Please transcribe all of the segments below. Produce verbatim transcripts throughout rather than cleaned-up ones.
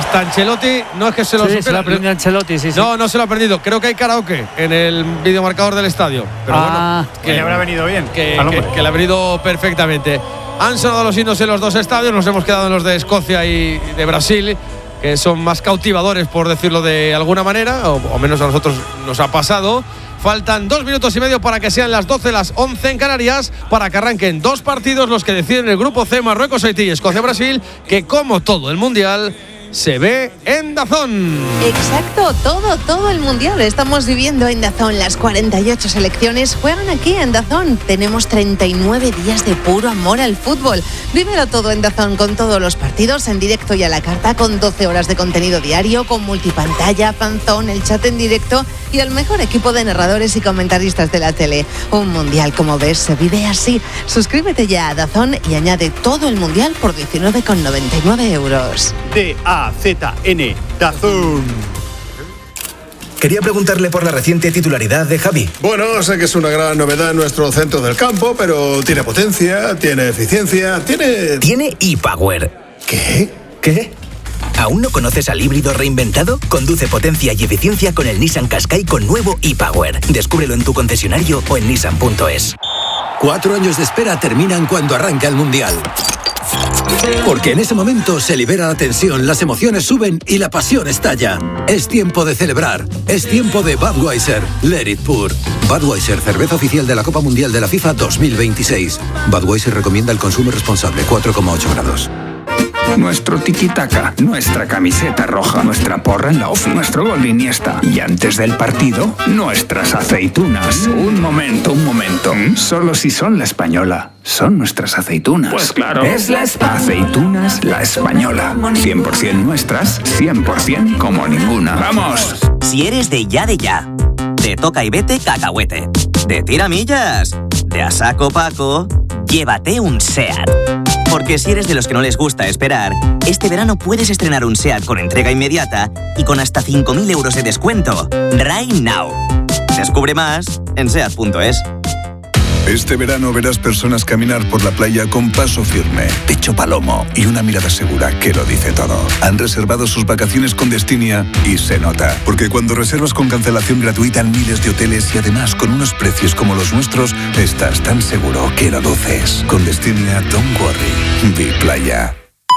hasta Ancelotti, no es que se lo sí, supera. se lo aprendió Ancelotti, sí, sí. No, no se lo ha aprendido. Creo que hay karaoke en el videomarcador del estadio. Pero ah, bueno, que le habrá venido bien. Que, que, que le ha venido perfectamente. Han sonado los himnos en los dos estadios, nos hemos quedado en los de Escocia y de Brasil, que son más cautivadores, por decirlo de alguna manera, o, o menos a nosotros nos ha pasado. Faltan dos minutos y medio para que sean las doce, las once en Canarias, para que arranquen dos partidos, los que deciden el grupo C, Marruecos, Haití y Escocia-Brasil, que como todo el Mundial se ve en DAZN. Exacto, todo, todo el Mundial estamos viviendo en DAZN. Las cuarenta y ocho selecciones juegan aquí en DAZN. Tenemos treinta y nueve días de puro amor al fútbol. Vívelo todo en DAZN, con todos los partidos en directo y a la carta, con doce horas de contenido diario, con multipantalla, fanzone, el chat en directo y el mejor equipo de narradores y comentaristas de la tele. Un Mundial, como ves, se vive así. Suscríbete ya a DAZN y añade todo el Mundial por diecinueve con noventa y nueve euros. D A Z N, DAZN. Quería preguntarle por la reciente titularidad de Javi. Bueno, sé que es una gran novedad en nuestro centro del campo, pero tiene potencia, tiene eficiencia, tiene... Tiene ePower. ¿Qué? ¿Qué? ¿Aún no conoces al híbrido reinventado? Conduce potencia y eficiencia con el Nissan Qashqai con nuevo ePower. Descúbrelo en tu concesionario o en nissan punto es. Cuatro años de espera terminan cuando arranca el Mundial. Porque en ese momento se libera la tensión, las emociones suben y la pasión estalla. Es tiempo de celebrar. Es tiempo de Budweiser. Let it pour. Budweiser, cerveza oficial de la Copa Mundial de la FIFA dos mil veintiséis. Budweiser recomienda el consumo responsable, cuatro coma ocho grados. Nuestro tiki-taka, nuestra camiseta roja, nuestra porra en la ofi, nuestro gol de Iniesta. Y antes del partido, nuestras aceitunas. Un momento, un momento. Solo si son la española. Son nuestras aceitunas. Pues claro. Es la espa- Aceitunas La Española. cien por ciento nuestras, cien por ciento como ninguna. ¡Vamos! Si eres de ya de ya, de toca y vete cacahuete, de tiramillas, de a saco Paco, llévate un SEAT. Porque si eres de los que no les gusta esperar, este verano puedes estrenar un SEAT con entrega inmediata y con hasta cinco mil euros de descuento. Right now. Descubre más en seat punto es. Este verano verás personas caminar por la playa con paso firme, pecho palomo y una mirada segura que lo dice todo. Han reservado sus vacaciones con Destinia y se nota. Porque cuando reservas con cancelación gratuita en miles de hoteles y además con unos precios como los nuestros, estás tan seguro que lo luces. Con Destinia, don't worry. Be playa.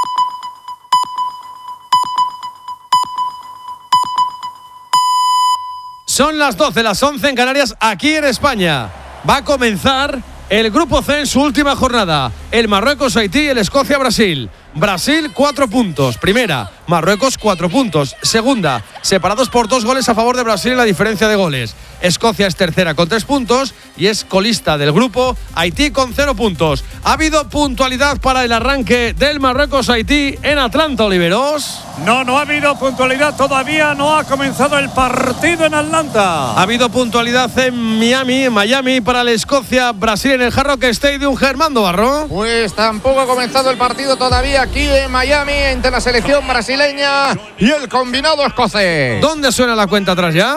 Son las doce, las once en Canarias, aquí en España. Va a comenzar el Grupo C en su última jornada. El Marruecos-Haití y el Escocia-Brasil. Brasil, cuatro puntos. Primera. Marruecos, cuatro puntos. Segunda. Separados por dos goles a favor de Brasil en la diferencia de goles. Escocia es tercera con tres puntos y es colista del grupo. Haití con cero puntos. ¿Ha habido puntualidad para el arranque del Marruecos-Haití en Atlanta, Oliveros? No, no ha habido puntualidad todavía. No ha comenzado el partido en Atlanta. Ha habido puntualidad en Miami, en Miami, para el Escocia-Brasil en el Hard Rock Stadium. Germando Barro. Pues tampoco ha comenzado el partido todavía aquí en Miami entre la selección brasileña y el combinado escocés. ¿Dónde suena la cuenta atrás ya?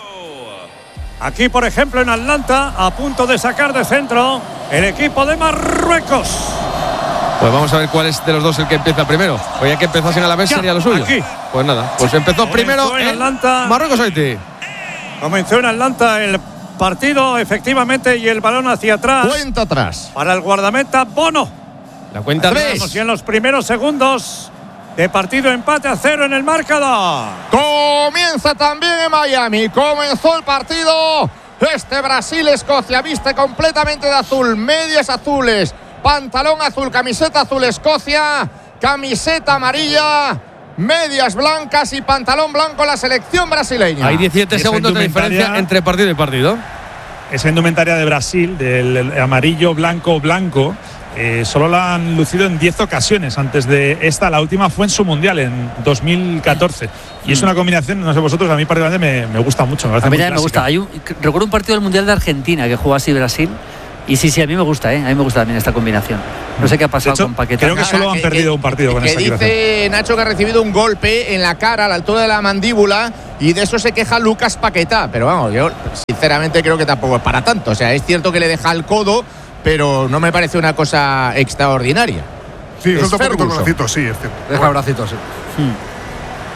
Aquí, por ejemplo, en Atlanta, a punto de sacar de centro el equipo de Marruecos. Pues vamos a ver cuál es de los dos el que empieza primero. Oye, que empezasen a la vez ya, sería lo suyo. Aquí. Pues nada, pues empezó Comenzó primero en Atlanta. Marruecos-Haití. Comenzó en Atlanta el partido, efectivamente, y el balón hacia atrás. Cuenta atrás. Para el guardameta Bono. La cuenta tres. Y en los primeros segundos de partido, empate a cero en el marcador. Comienza también en Miami. Comenzó el partido. Este Brasil-Escocia viste completamente de azul. Medias azules, pantalón azul, camiseta azul Escocia, camiseta amarilla, medias blancas y pantalón blanco la selección brasileña. Hay diecisiete segundos de diferencia entre partido y partido. Esa indumentaria de Brasil, del amarillo, blanco, blanco, Eh, solo la han lucido en diez ocasiones antes de esta. La última fue en su mundial en dos mil catorce. Y es una combinación, no sé vosotros, a mí particularmente me, me gusta mucho. Me a mí también me gusta. Hay un, recuerdo un partido del Mundial de Argentina que jugó así Brasil. Y sí, sí, a mí me gusta, ¿eh? A mí me gusta también esta combinación. No sé qué ha pasado hecho, con Paquetá. Creo que solo han perdido un partido con esta equipación. Dice Nacho que ha recibido un golpe en la cara a la altura de la mandíbula y de eso se queja Lucas Paquetá. Pero vamos, yo sinceramente creo que tampoco es para tanto. O sea, es cierto que le deja el codo, pero no me parece una cosa extraordinaria. Sí, es un poquito el bracito, sí, es cierto. Deja el bracito, sí. Hmm.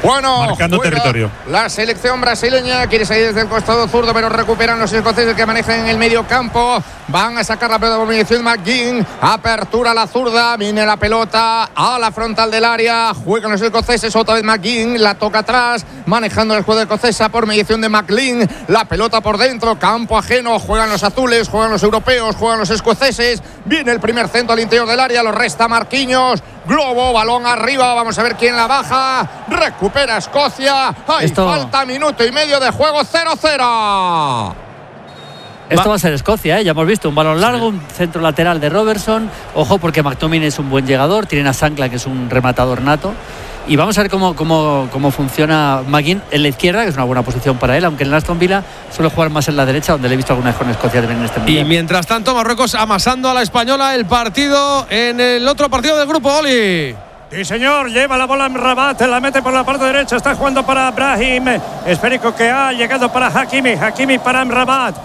Bueno, marcando territorio. La selección brasileña quiere salir desde el costado zurdo, pero recuperan los escoceses que manejan en el medio campo. Van a sacar la pelota por mediación de McGinn. Apertura a la zurda. Viene la pelota a la frontal del área. Juegan los escoceses. Otra vez McGinn. La toca atrás. Manejando el juego escocesa por mediación de McLean. La pelota por dentro. Campo ajeno. Juegan los azules. Juegan los europeos. Juegan los escoceses. Viene el primer centro al interior del área. Lo resta Marquinhos. Globo. Balón arriba. Vamos a ver quién la baja. Recupera Escocia. Hay Esto... falta minuto y medio de juego. cero cero. Esto va a ser Escocia, ¿eh? Ya hemos visto un balón largo, un centro lateral de Robertson. Ojo, porque McTominay es un buen llegador. Tienen a Sankla, que es un rematador nato. Y vamos a ver cómo, cómo, cómo funciona McGinn en la izquierda, que es una buena posición para él, aunque en el Aston Villa suele jugar más en la derecha, donde le he visto alguna vez con Escocia también en este mundial. Y mientras tanto, Marruecos amasando a la española el partido en el otro partido del grupo, Oli. Sí, señor, lleva la bola en Rabat, la mete por la parte derecha, está jugando para Brahim. Esférico que ha llegado para Hakimi, Hakimi para Amrabat.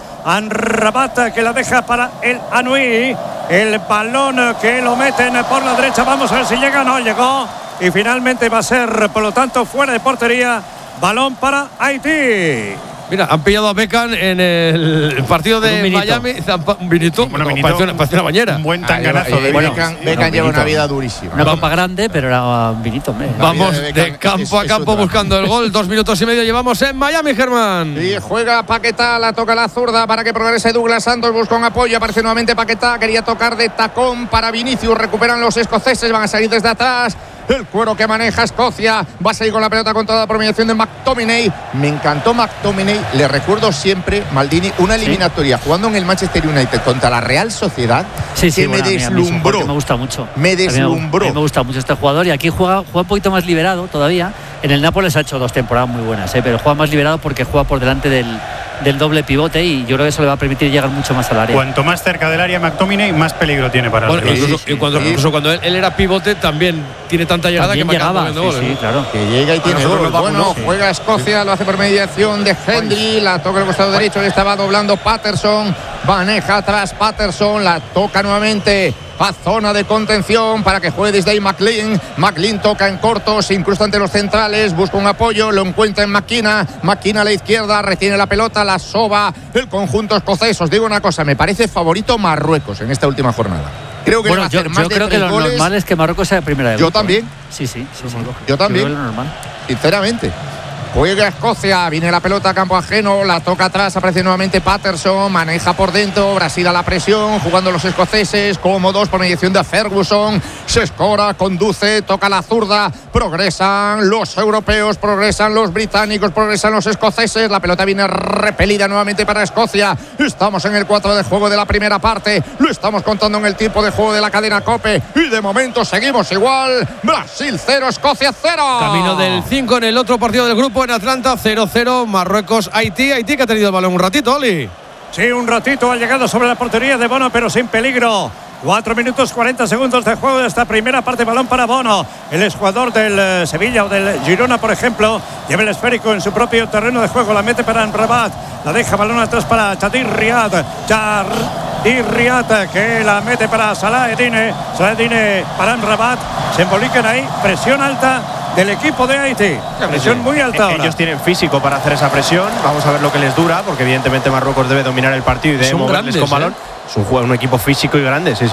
Amrabat que la deja para el Anui. El balón que lo meten por la derecha, vamos a ver si llega, no llegó. Y finalmente va a ser, por lo tanto, fuera de portería. Balón para Haití. Mira, han pillado a Beckham en el partido de Miami. Un vinito, bueno, no, vinito, parecía una, parecía una bañera. Un buen tanganazo ah, de bueno, Beckham. Beckham, Beckham lleva una vida durísima. Una copa grande, pero era un vinito, hombre. Vamos de, de campo a campo buscando el gol. Dos minutos y medio llevamos en Miami, Germán. Y juega Paquetá, la toca la zurda para que progrese Douglas Santos. Busca un apoyo, aparece nuevamente Paquetá. Quería tocar de tacón para Vinicius. Recuperan los escoceses, van a salir desde atrás. El cuero que maneja Escocia. Va a salir con la pelota controlada por mediación de McTominay. Me encantó McTominay. Le recuerdo siempre, Maldini, una eliminatoria ¿Sí? jugando en el Manchester United contra la Real Sociedad. Sí, sí, que bueno, me deslumbró. A mí me gusta mucho. Me deslumbró. A mí me gusta mucho este jugador. Y aquí juega, juega un poquito más liberado todavía. En el Nápoles ha hecho dos temporadas muy buenas, ¿eh? Pero juega más liberado porque juega por delante del, del doble pivote. Y yo creo que eso le va a permitir llegar mucho más al área. Cuanto más cerca del área McTominay, más peligro tiene para bueno, el incluso, sí, sí, cuando, sí. incluso cuando él, él era pivote también tiene tanta llegada también que llegaba, sí, goles, sí, claro. Que llega y tiene gol. Bueno, sí. juega Escocia, lo hace por mediación de Hendry, la toca el costado derecho, le estaba doblando Patterson, maneja atrás Patterson, la toca nuevamente a zona de contención para que juegue desde ahí McLean. McLean toca en corto, se incrusta ante los centrales, busca un apoyo, lo encuentra en Maquina. Maquina a la izquierda, retiene la pelota, la soba el conjunto escocés. Os digo una cosa, me parece favorito Marruecos en esta última jornada. Creo que bueno, va a yo, hacer más yo de creo que tres lo goles. normal es que Marruecos sea primera de Yo grupo. también. Sí, sí, sí, sí. Yo también. Yo creo que lo normal. Sinceramente. Juega Escocia, viene la pelota a campo ajeno, la toca atrás, aparece nuevamente Patterson, maneja por dentro, Brasil a la presión, jugando los escoceses, cómodos por mediación de Ferguson, se escora, conduce, toca la zurda, progresan los europeos, progresan los británicos, progresan los escoceses, la pelota viene repelida nuevamente para Escocia, estamos en el cuatro de juego de la primera parte, lo estamos contando en el tiempo de juego de la cadena COPE y de momento seguimos igual, Brasil cero, Escocia cero. Camino del cinco en el otro partido del grupo en Atlanta, cero cero, Marruecos, Haití. Haití que ha tenido el balón un ratito, Oli. Sí, un ratito ha llegado sobre la portería de Bono, pero sin peligro. Cuatro minutos cuarenta segundos de juego de esta primera parte. Balón para Bono, el exjugador del eh, Sevilla o del Girona, por ejemplo. Lleva el esférico en su propio terreno de juego. La mete para Rabat. La deja balón atrás para Chadir Riad. Chadir Riad que la mete para Salah Edine. Salah Edine para Rabat. Se embolican ahí. Presión alta del equipo de Haití. Presión muy alta ahora. Ellos tienen físico para hacer esa presión. Vamos a ver lo que les dura, porque evidentemente Marruecos debe dominar el partido y debe Son moverles grandes, con balón. ¿eh? Es un, juego, un equipo físico y grande, sí, sí.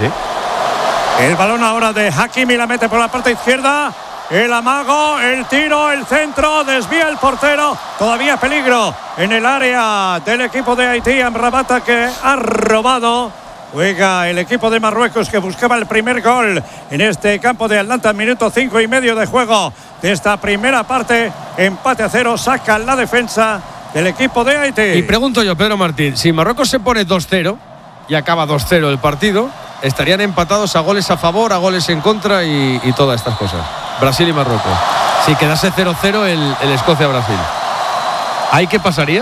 El balón ahora de Hakimi, la mete por la parte izquierda. El amago, el tiro, el centro, desvía el portero. Todavía peligro en el área del equipo de Haití. Amrabat que ha robado. Juega el equipo de Marruecos que buscaba el primer gol en este campo de Atlanta. Minuto cinco y medio de juego de esta primera parte. Empate a cero, saca la defensa del equipo de Haití. Y pregunto yo, Pedro Martín, si Marruecos se pone dos cero y acaba dos cero el partido, estarían empatados a goles a favor, a goles en contra y, y todas estas cosas. Brasil y Marruecos. Si quedase cero cero el, el Escocia-Brasil, ¿ahí qué pasaría?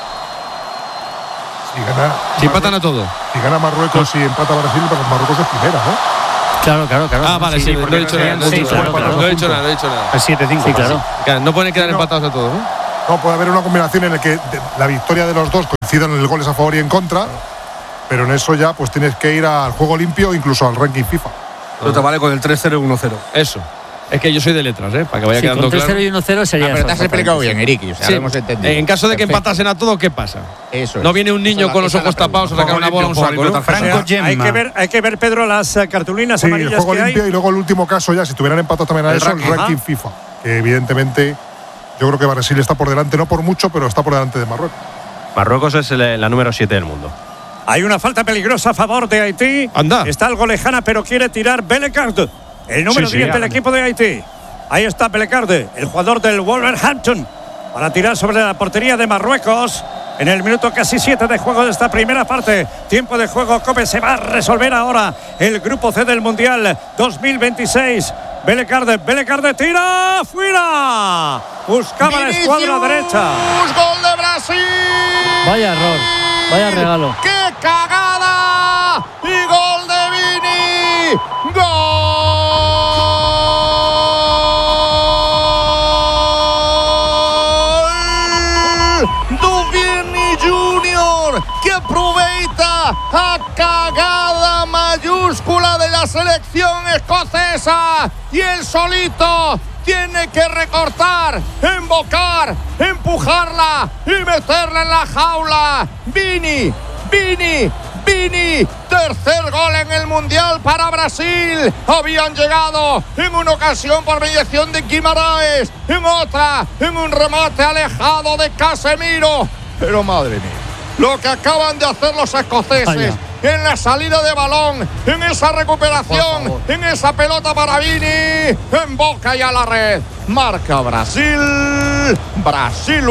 Si gana, si empatan a todo. Si gana Marruecos y empata Brasil, pues Marruecos es primera, ¿no? Claro, claro, claro. Ah, vale, sí, sí, no he dicho nada. No he dicho nada, no he dicho nada, no he dicho nada. Es siete cinco. Sí, claro. Claro, no pueden quedar no, empatados a todo, ¿no? No, puede haber una combinación en la que la victoria de los dos coincidan en el goles a favor y en contra, pero en eso ya pues tienes que ir al juego limpio, incluso al ranking FIFA. Pero te vale con el tres cero y uno cero. Eso. Es que yo soy de letras, ¿eh? Para que vaya sí, quedando con tres cero claro. y uno cero sería. Ah, pero te has explicado bien, Eriki. O sea, Sí. lo hemos entendido. En caso de que Perfecto. empatasen a todo, ¿qué pasa? Eso es. No viene un niño Esa con la- los esa ojos la tapados a pregunta. sacar una bola a un saco, ¿no? O sea, hay que ver, hay que ver, Pedro, las eh, cartulinas Sí, el amarillas juego que limpio hay. y luego el último caso ya, si tuvieran empatado también a El eso, ranking. el ranking Ajá. FIFA. Que evidentemente yo creo que Brasil está por delante, no por mucho, pero está por delante de Marruecos. Marruecos es el- la número siete del mundo. Hay una falta peligrosa a favor de Haití. Anda. Está algo lejana, pero quiere tirar Belecard, el número Sí, sí, diez del anda. equipo de Haití. Ahí está Belecard, el jugador del Wolverhampton, para tirar sobre la portería de Marruecos. En el minuto casi siete de juego de esta primera parte. Tiempo de juego, Cope. Se va a resolver ahora el grupo C del Mundial dos mil veintiséis. Belecard, Belecard tira fuera. Buscaba la escuadra derecha. ¡Gol de Brasil! Vaya error, vaya regalo. ¡Qué cagada! ¡Y gol de Vini! ¡Gol! ¡Do Vini Junior! ¡Que aproveita a cagada mayúscula de la selección escocesa! Y el solito tiene que recortar, embocar, empujarla y meterla en la jaula. Vini, Vini, Vini. Tercer gol en el Mundial para Brasil. Habían llegado en una ocasión por mediación de Guimaraes, en otra, en un remate alejado de Casemiro. Pero madre mía, lo que acaban de hacer los escoceses. Vaya. En la salida de balón, en esa recuperación, en esa pelota para Vini, en boca y a la red. Marca Brasil, Brasil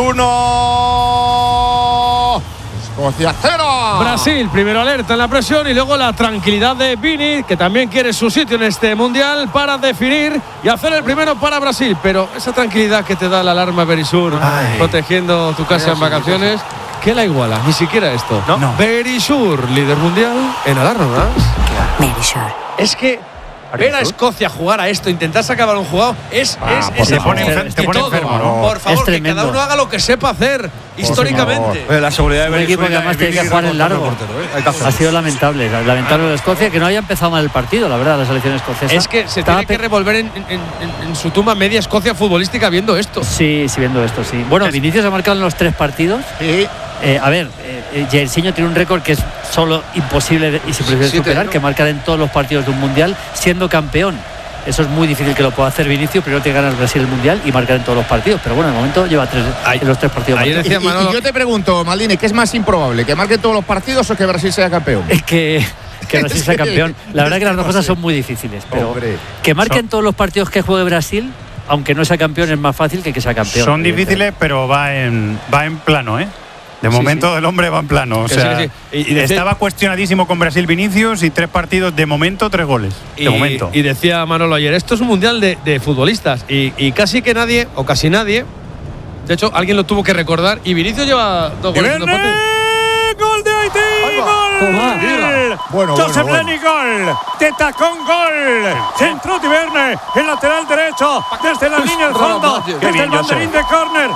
uno, Escocia cero. Brasil, primero alerta en la presión y luego la tranquilidad de Vini, que también quiere su sitio en este mundial para definir y hacer el primero para Brasil. Pero esa tranquilidad que te da la alarma Berisur, protegiendo tu casa en vacaciones, ¿qué la iguala? Ni siquiera esto. No. No. Berisur, líder mundial en alarmas. Berisur. Es que ver a Escocia jugar a esto, intentar sacar balón jugado, es. Ah, es, por es favor. el- Te pone enfer- te y pone todo. enfermo, ¿no? Por favor, Es que tremendo. cada uno haga lo que sepa hacer históricamente. Eh, La seguridad de Un equipo que además tiene que jugar en largo. Ha sido lamentable, lamentable de Escocia, que no haya empezado mal el partido, la verdad, la selección escocesa. Es que se Estaba tiene que pe- revolver en, en- en- en su tumba media Escocia futbolística viendo esto. Sí, sí, viendo esto, sí. Bueno, Vinicius ha marcado en los tres partidos. Sí. Eh, a ver, eh, eh, Jairzinho tiene un récord que es solo imposible de- y se prefiere Sí, superar, te- que marcar en todos los partidos de un mundial siendo campeón. Eso es muy difícil que lo pueda hacer Vinicius, primero tiene que ganar Brasil el mundial y marcar en todos los partidos. Pero bueno, de momento lleva tres Ahí- en los tres partidos. ayer marcados. Y, y- y yo te pregunto, Maldini, ¿qué es más improbable? ¿Que marque todos los partidos o que Brasil sea campeón? Es que, que Brasil sea campeón. La verdad que las dos cosas son muy difíciles, pero Hombre. que marquen Son- todos los partidos que juegue Brasil, aunque no sea campeón, es más fácil que que sea campeón. Son evidentemente. difíciles, pero va en, va en plano, ¿eh? De Sí, momento sí. el hombre va en plano. O Que sea, sí, que sí. Y- y decía- estaba cuestionadísimo con Brasil Vinicius y tres partidos de momento, tres goles. Y, de momento. y decía Manolo ayer, esto es un mundial de, de futbolistas y, y casi que nadie, o casi nadie, de hecho alguien lo tuvo que recordar y Vinicius lleva dos Y goles en dos viene partes. gol de Haití, Toma. gol. Bueno, Joseph bueno, Lenny, gol. De tacón, gol. Centro Tiverne, el lateral derecho, desde la línea del fondo, Qué desde bien, el banderín Joseph. de córner.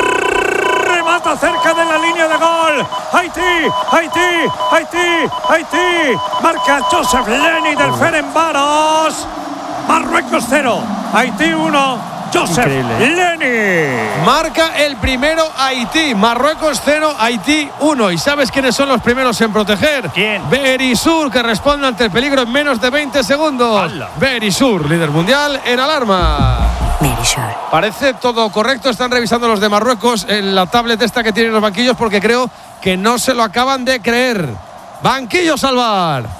Remata cerca de la línea de gol. Haití, Haití, Haití, Haití. Marca Joseph Lenny del Ferencváros. Marruecos cero, Haití uno. Joseph Increíble, Lenny. Marca el primero Haití, Marruecos cero, Haití uno. ¿Y sabes quiénes son los primeros en proteger? ¿Quién? Berisur, que responde ante el peligro en menos de veinte segundos. ¡Hala! Berisur, líder mundial en alarma. Berisur. Parece todo correcto. Están revisando los de Marruecos en la tablet esta que tienen los banquillos porque creo que no se lo acaban de creer. Banquillo Salvar.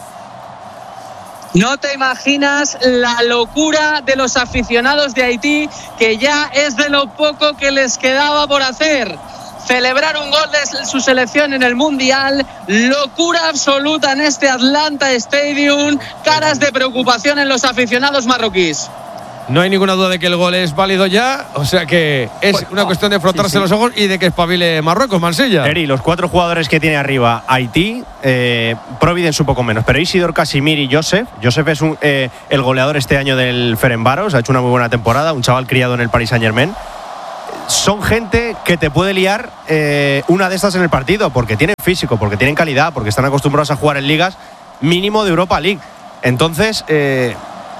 No te imaginas la locura de los aficionados de Haití, que ya es de lo poco que les quedaba por hacer. Celebrar un gol de su selección en el Mundial, locura absoluta en este Atlanta Stadium, caras de preocupación en los aficionados marroquíes. No hay ninguna duda de que el gol es válido ya, o sea que es una cuestión de frotarse sí, sí. los ojos y de que espabile Marruecos, Mansilla. Eri, los cuatro jugadores que tiene arriba Haití, eh, Providence un poco menos, pero Isidor, Casimir y Joseph. Joseph es un, eh, el goleador este año del Ferencváros, ha hecho una muy buena temporada, un chaval criado en el Paris Saint-Germain. Son gente que te puede liar eh, una de estas en el partido, porque tienen físico, porque tienen calidad, porque están acostumbrados a jugar en ligas mínimo de Europa League. Entonces, eh,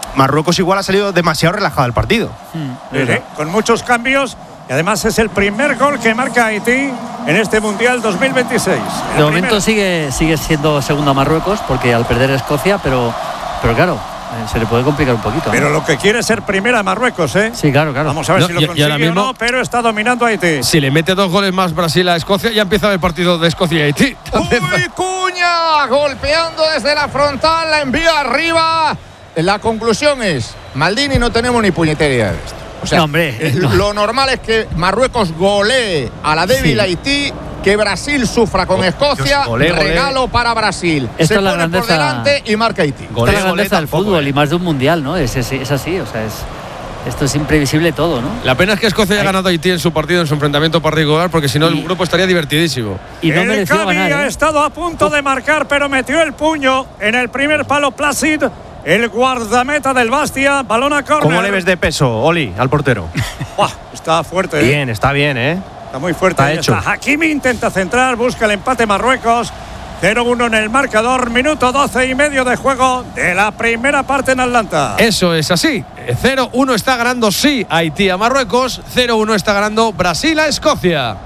Marruecos igual ha salido demasiado relajado del partido. Sí, sí, con muchos cambios. Y además es el primer gol que marca Haití en este Mundial dos mil veintiséis. De momento sigue, sigue siendo segundo a Marruecos, porque al perder Escocia, pero, pero claro, eh, se le puede complicar un poquito. Pero ¿no? lo que quiere es ser primera Marruecos, ¿eh? Sí, claro, claro. Vamos a ver No, si lo y- y consigue ahora mismo- o no, pero está dominando Haití. Si le mete dos goles más Brasil a Escocia, ya empieza el partido de Escocia y Haití. Uy, Cuña, golpeando desde la frontal, la envía arriba. La conclusión es, Maldini, no tenemos ni puñetera idea de esto. O sea, No, hombre, eh, no. lo normal es que Marruecos golee a la débil Sí. Haití, que Brasil sufra con Escocia, Dios, golé, golé. regalo para Brasil. Esto Se es la pone por grandeza- delante y marca Haití. Esta es la grandeza del fútbol y más de un mundial, ¿no? Es, es, es así, o sea, es, esto es imprevisible todo, ¿no? La pena es que Escocia haya ganado a Haití en su partido, en su enfrentamiento particular, porque si no el grupo estaría divertidísimo. Y no el mereció Cavi ganar, ha ¿eh? estado a punto de marcar, pero metió el puño en el primer palo Placid, el guardameta del Bastia, balón a córner. ¿Cómo le ves de peso, Oli, al portero? Buah, está fuerte, ¿eh? Bien, está bien, ¿eh? Está muy fuerte. Está Ahí hecho. está. Hakimi intenta centrar, busca el empate Marruecos. cero uno en el marcador, minuto doce y medio de juego de la primera parte en Atlanta. Eso es así. cero uno está ganando sí Haití a Marruecos, cero uno está ganando Brasil a Escocia.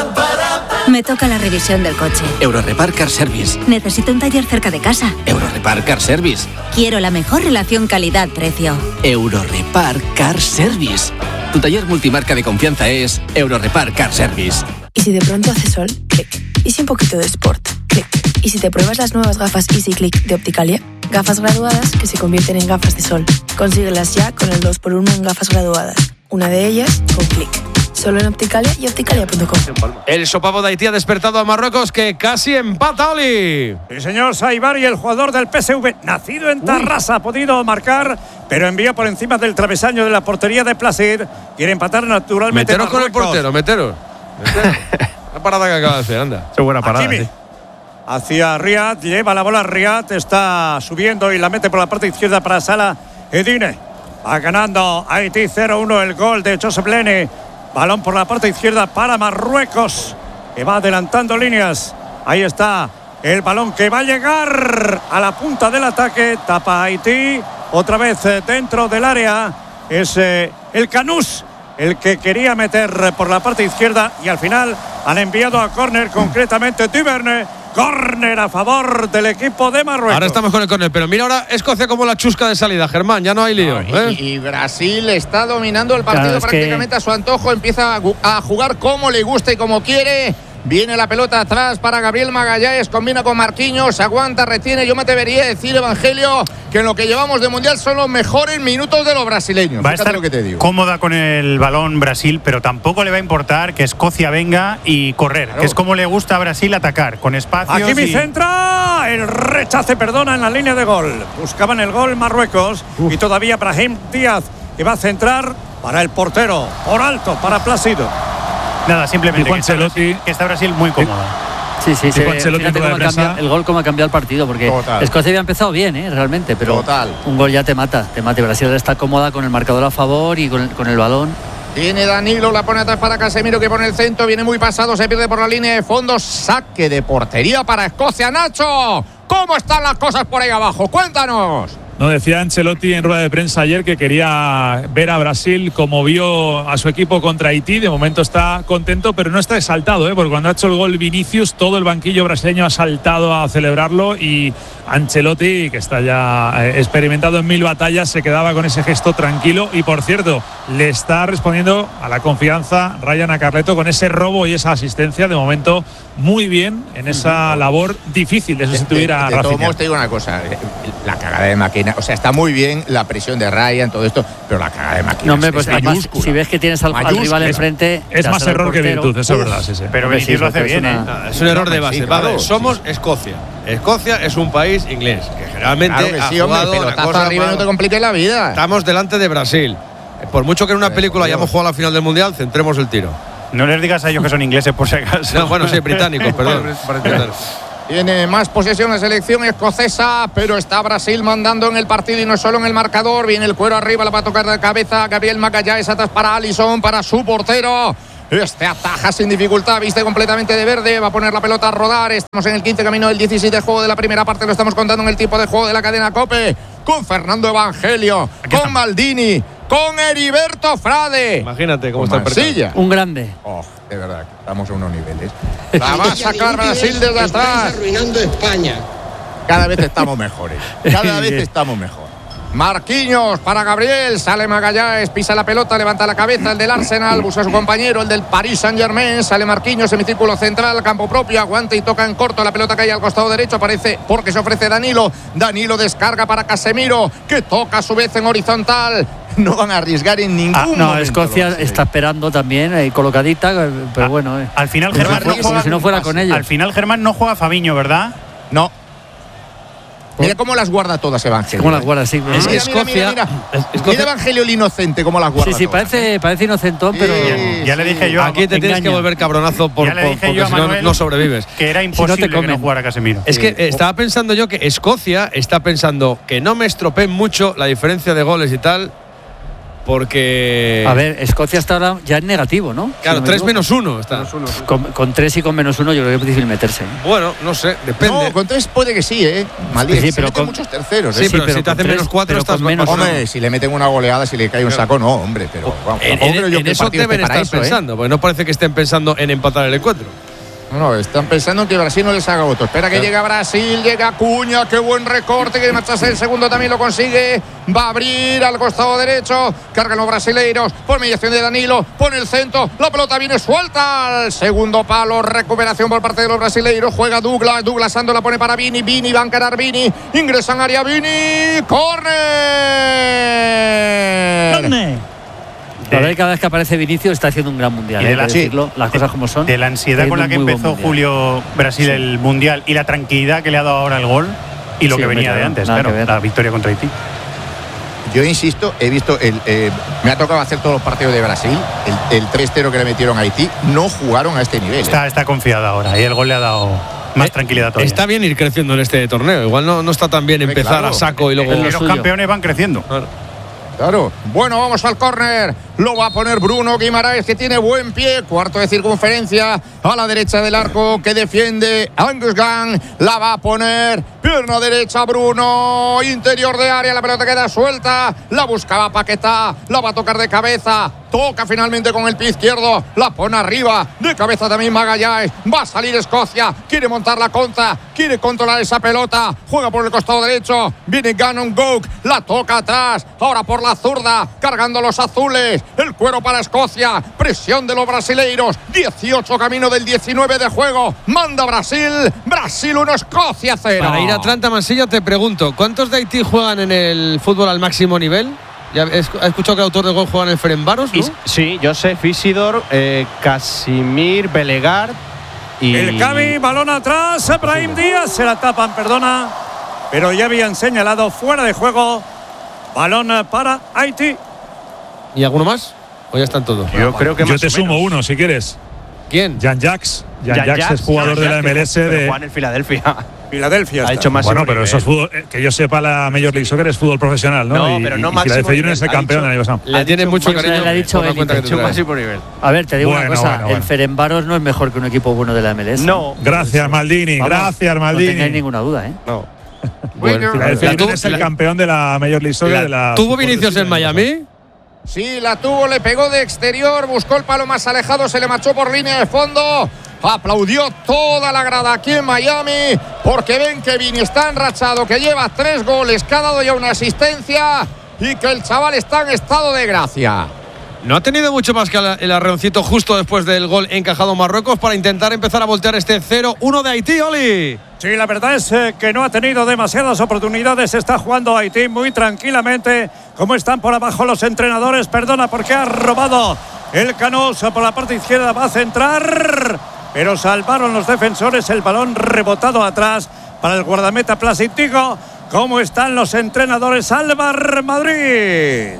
Me toca la revisión del coche. Eurorepar Car Service. Necesito un taller cerca de casa. Eurorepar Car Service. Quiero la mejor relación calidad-precio. Eurorepar Car Service. Tu taller multimarca de confianza es Eurorepar Car Service. ¿Y si de pronto hace sol? Clic. ¿Y si un poquito de sport? Clic. ¿Y si te pruebas las nuevas gafas Easy Click de Opticalia? Gafas graduadas que se convierten en gafas de sol. Consíguelas ya con el dos por uno en gafas graduadas. Una de ellas con Clic. Solo en Opticalia y opticalia punto com. El sopapo de Haití ha despertado a Marruecos, que casi empata, Oli. Sí, señor Saibari, el jugador del P S V, nacido en Tarrasa, ha podido marcar, pero envía por encima del travesaño de la portería de Placid. Quiere empatar naturalmente. Meteros con el Marruecos. portero, meteros. meteros. La parada que acaba de hacer, anda. Qué buena parada. Hakimi. Sí. Hacia Riyad, lleva la bola Riyad, está subiendo y la mete por la parte izquierda para Salah Edine. Va ganando Haití cero uno, el gol de Joseph Lene. Balón por la parte izquierda para Marruecos, que va adelantando líneas. Ahí está el balón que va a llegar a la punta del ataque. Tapa Haití, otra vez eh, dentro del área. Es eh, el Canús el que quería meter por la parte izquierda y al final han enviado a córner, concretamente Duverne. Córner a favor del equipo de Marruecos. Ahora estamos con el córner, pero mira ahora Escocia como la chusca de salida, Germán, ya no hay lío. Y, ¿eh? y Brasil está dominando el partido Claro, es prácticamente que- a su antojo. Empieza a, gu- a jugar como le gusta y como quiere. Viene la pelota atrás para Gabriel Magallanes, combina con Marquinhos, aguanta, retiene. Yo me atrevería a decir, Evangelio, que en lo que llevamos de Mundial son los mejores minutos de los brasileños. Va a Fíjate estar lo que te digo. cómoda con el balón Brasil, pero tampoco le va a importar que Escocia venga y correr, Claro. que es como le gusta a Brasil atacar, con espacios. Aquí mi y- centra, el rechace, perdona, en la línea de gol. Buscaban el gol Marruecos y todavía Brahim Díaz, que va a centrar para el portero, por alto, para Plácido. Nada, simplemente Dijo que está, Ancelotti- Brasil, que está Brasil muy cómoda. Sí, sí, sí. Dijo Ancelotti en Fíjate rueda cómo de ha prensa. cambiado, el gol cómo ha cambiado el partido, porque Total. Escocia había empezado bien, ¿eh? Realmente, pero Total. un gol ya te mata, te mata. Y Brasil está cómoda con el marcador a favor y con el, con el balón. Tiene Danilo, la pone atrás para Casemiro, que pone el centro, viene muy pasado, se pierde por la línea de fondo, saque de portería para Escocia. Nacho, ¿cómo están las cosas por ahí abajo? Cuéntanos. No, decía Ancelotti en rueda de prensa ayer que quería ver a Brasil como vio a su equipo contra Haití. De momento está contento, pero no está exaltado, ¿eh? Porque cuando ha hecho el gol Vinicius, todo el banquillo brasileño ha saltado a celebrarlo y Ancelotti, que está ya eh, experimentado en mil batallas, se quedaba con ese gesto tranquilo. Y por cierto, le está respondiendo a la confianza Ryan Acarleto con ese robo y esa asistencia. De momento, muy bien en esa labor difícil de sustituir a De todos Rafinha. modos, te digo una cosa, la cagada de máquina, o sea, está muy bien la presión de Ryan, todo esto, pero la cagada de máquina No, hombre, es, pues es además, mayúscula. si ves que tienes al, al Mayúscula. rival Es- enfrente. Es más dáselo al error que portero. virtud, eso es Uf. verdad, sí, sí. Pero Hombre, Vinicius sí, lo hace porque es bien, una- ¿eh? Nada, es un error de Sí, base. claro, Vale, sí, somos sí. Escocia. Escocia es un país inglés, que generalmente Claro que ha sí, hombre, jugado pero la estás cosa arriba y no más- te compliques la vida. Estamos delante de Brasil. Por mucho que en una película Dios. hayamos jugado la final del Mundial, centremos el tiro. No les digas a ellos que son ingleses por si acaso. No, bueno, sí, británicos, perdón. Británicos. Tiene más posesión la selección escocesa, pero está Brasil mandando en el partido y no solo en el marcador. Viene el cuero arriba, la va a tocar de cabeza Gabriel Magallanes, atrás para Alisson, para su portero. Este ataja sin dificultad, viste completamente de verde, va a poner la pelota a rodar. Estamos en el quince, camino del diecisiete, juego de la primera parte, lo estamos contando en el tiempo de juego de la cadena COPE. con Fernando Evangelio, con Maldini, con Heriberto Frade. Imagínate cómo con está el Mansilla. Un grande. Oh, de verdad, estamos a unos niveles. La va a sacar Brasil desde atrás. Arruinando España. Cada vez estamos mejores. Cada vez estamos mejor. Marquinhos para Gabriel, sale Magallanes, pisa la pelota, levanta la cabeza, el del Arsenal, busca a su compañero, el del Paris Saint-Germain, sale Marquinhos, semicírculo central, campo propio, aguanta y toca en corto, la pelota cae al costado derecho, aparece porque se ofrece Danilo, Danilo descarga para Casemiro, que toca a su vez en horizontal. No van a arriesgar en ningún ah, no, momento. Escocia está esperando también, eh, colocadita, pero ah, bueno. Eh. Al final, Germán no juega, si no fuera con ellos. Al final, Germán no juega Fabiño, ¿verdad? No. Mira cómo las guarda todas Evangelio. Cómo las guarda, sí. Es que Escocia. Mira, mira, mira. Escocia. Mira Evangelio el inocente, cómo las guarda. Sí, sí, todas. parece, parece inocentón, pero. Sí, ya, ya le dije yo. Aquí te engaña. Tienes que volver cabronazo por, ya le dije por, yo porque a Manuel si no, no sobrevives. Que era imposible si no te que no jugara Casemiro. Es que estaba pensando yo que Escocia está pensando que no me estropeen mucho la diferencia de goles y tal. Porque. A ver, Escocia está ahora ya en negativo, ¿no? Claro, si no tres menos uno está. Menos uno, sí. con, con tres y con menos uno, yo creo que es difícil meterse. Bueno, no sé, depende. No, con tres puede que sí, ¿eh? Maldito, sí, se pero meten con muchos terceros. Sí, ¿eh? pero, sí, pero si te hacen tres, menos cuatro, estás menos. Hombre, si le meten una goleada, si le cae un saco, no, hombre. Pero vamos, en, en, en eso deben estar eso, pensando, ¿eh? Porque no parece que estén pensando en empatar el encuentro. No, no, están pensando en que Brasil no les haga voto. Espera que claro. Llega Brasil, llega Cuña, qué buen recorte, que marchase el segundo también lo consigue. Va a abrir al costado derecho, cargan los brasileiros, por mediación de Danilo, pone el centro, la pelota viene suelta al segundo palo, recuperación por parte de los brasileiros, juega Douglas, Douglas Sando la pone para Vini, Vini va a encarar Vini, ingresa en área Vini, córner. ¿Dónde? La verdad, cada vez que aparece Vinicius está haciendo un gran mundial. De ¿eh? la, decirlo, las cosas como son. De la ansiedad con la que empezó Julio Brasil sí. el mundial y la tranquilidad que le ha dado ahora el gol y lo sí, que venía de antes, claro, la victoria contra Haití. Yo insisto, he visto, el, eh, me ha tocado hacer todos los partidos de Brasil, el, el tres cero que le metieron a Haití, no jugaron a este nivel. Está, eh. está confiada ahora y el gol le ha dado más eh, tranquilidad todavía. Está bien ir creciendo en este torneo, igual no, no está tan bien empezar claro. a saco y luego… Los suyo. campeones van creciendo. Claro. Claro. Bueno, vamos al córner. Lo va a poner Bruno Guimaraes, que tiene buen pie. Cuarto de circunferencia a la derecha del arco, que defiende Angus Gunn. La va a poner pierna derecha Bruno. Interior de área, la pelota queda suelta. La buscaba Paquetá. La va a tocar de cabeza. Toca finalmente con el pie izquierdo. La pone arriba. De cabeza también Magallanes. Va a salir Escocia. Quiere montar la contra. Quiere controlar esa pelota. Juega por el costado derecho. Viene Gannon Gouk. La toca atrás. Ahora por la zurda. Cargando los azules. El cuero para Escocia. Presión de los brasileiros. dieciocho camino del diecinueve de juego. Manda Brasil. Brasil uno, Escocia cero. Para ir a Atlanta, Mansilla, te pregunto, ¿cuántos de Haití juegan en el fútbol al máximo nivel? ¿Ya has escuchado que el autor del gol juega en el Ferencváros, no? Sí, Josef, Isidor, eh, Casimir, Belegar y… El Cavi, balón atrás, Brahim Díaz, se la tapan, perdona, pero ya habían señalado fuera de juego. Balón para Haití. ¿Y alguno más? ¿O ya están todos? Yo creo que Yo más te sumo menos. uno, si quieres. ¿Quién? Jean-Jacques. Jean-Jacques es jugador Jean de la M L S de… Juan en Filadelfia. Filadelfia ha hecho más. Bueno, pero eso es fútbol, que yo sepa, la Major League Soccer es fútbol profesional, ¿no? No, y, pero no y máximo Filadelfia Union es el campeón del año pasado. Le tiene mucho cariño. Le ha dicho él, ha dicho máximo nivel. A ver, te digo bueno, una cosa, bueno, bueno. el Ferencváros no es mejor que un equipo bueno de la M L S. No. Gracias, Maldini. Vamos, gracias, Maldini. No tengáis ninguna duda, ¿eh? No. Bueno, Filadelfia Union es el campeón de la Major League Soccer. De la ¿Tuvo Vinicius en Miami? Sí, la tuvo, le pegó de exterior, buscó el palo más alejado, se le marchó por línea de fondo. Aplaudió toda la grada aquí en Miami porque ven que Vini está enrachado, que lleva tres goles, que ha dado ya una asistencia y que el chaval está en estado de gracia. No ha tenido mucho más que el arreoncito justo después del gol encajado Marruecos para intentar empezar a voltear este cero uno de Haití, Oli. Sí, la verdad es que no ha tenido demasiadas oportunidades. Está jugando Haití muy tranquilamente. Como están por abajo los entrenadores, perdona porque ha robado el Canosa por la parte izquierda, va a centrar, pero salvaron los defensores, el balón rebotado atrás para el guardameta Plasitico. ¿Cómo están los entrenadores? Álvar Madrid.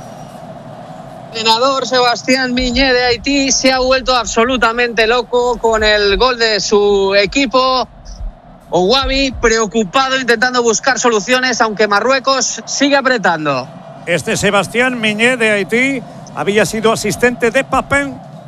El entrenador Sebastián Miñé de Haití se ha vuelto absolutamente loco con el gol de su equipo. Ouabi preocupado intentando buscar soluciones, aunque Marruecos sigue apretando. Este Sebastián Miñé de Haití había sido asistente de Papin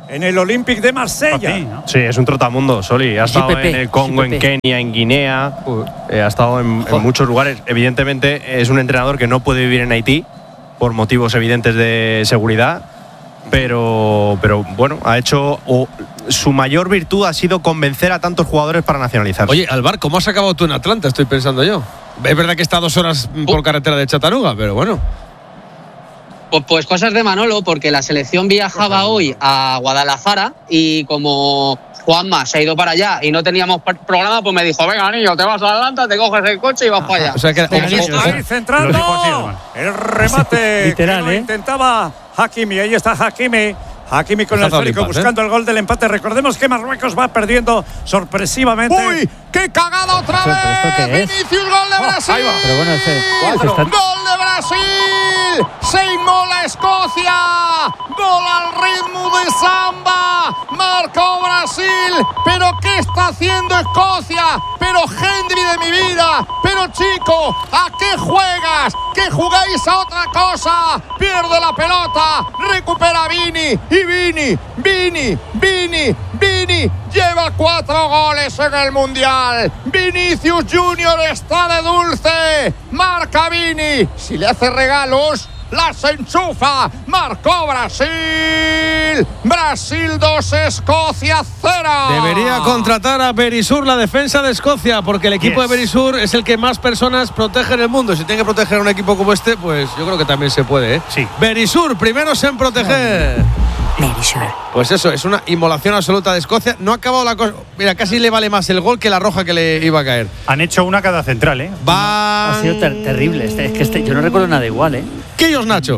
en el Olympique de Marsella. ¿no? Sí, es un trotamundo, Soli. Ha estado G P P, en el Congo, G P en P. Kenia, en Guinea. Eh, ha estado en, en muchos lugares. Evidentemente, es un entrenador que no puede vivir en Haití por motivos evidentes de seguridad. Pero, pero bueno, ha hecho. O, su mayor virtud ha sido convencer a tantos jugadores para nacionalizarse. Oye, Alvar, ¿cómo has acabado tú en Atlanta? Estoy pensando yo. Es verdad que está a dos horas por carretera de Chattanooga, pero bueno. Pues, pues cosas de Manolo, porque la selección viajaba hoy a Guadalajara y como Juanma se ha ido para allá y no teníamos programa, pues me dijo, venga, niño, te vas a Atlanta, te coges el coche y vas para allá. O sea que Ahí centrando. El remate Literal, que lo ¿eh? intentaba Hakimi. Ahí está Hakimi. Hakimi con Está el esférico Olimpas, buscando el gol del empate. Recordemos que Marruecos va perdiendo sorpresivamente. ¡Uy! ¡Qué cagada otra ¿Pero esto vez! qué es? ¡Vinicius, gol de Brasil! Pero bueno, ese, ese está- ¡Gol de Brasil! ¡Se inmola Escocia! ¡Gol al ritmo de samba! ¡Marcó Brasil! ¿Pero qué está haciendo Escocia? ¡Pero Henry de mi vida! ¡Pero chico! ¿A qué juegas? ¿Que jugáis a otra cosa? Pierde la pelota, recupera Vini y Vini, Vini, Vini, Vini lleva cuatro goles en el Mundial. Vinicius Junior está de dulce, marca Vini, si le hace regalos las enchufa, marcó Brasil, Brasil dos, Escocia cero. Debería contratar a Berisur, la defensa de Escocia, porque el equipo Yes. de Berisur es el que más personas protege en el mundo. Si tiene que proteger a un equipo como este, pues yo creo que también se puede, ¿eh? Sí. Berisur, primeros en proteger. Pues eso, es una inmolación absoluta de Escocia. No ha acabado la cosa. Mira, casi le vale más el gol que la roja que le iba a caer. Han hecho una cada central, ¿eh? Va. ha sido ter- terrible. Este, es que este, yo no recuerdo nada igual, ¿eh? Quillos, Nacho.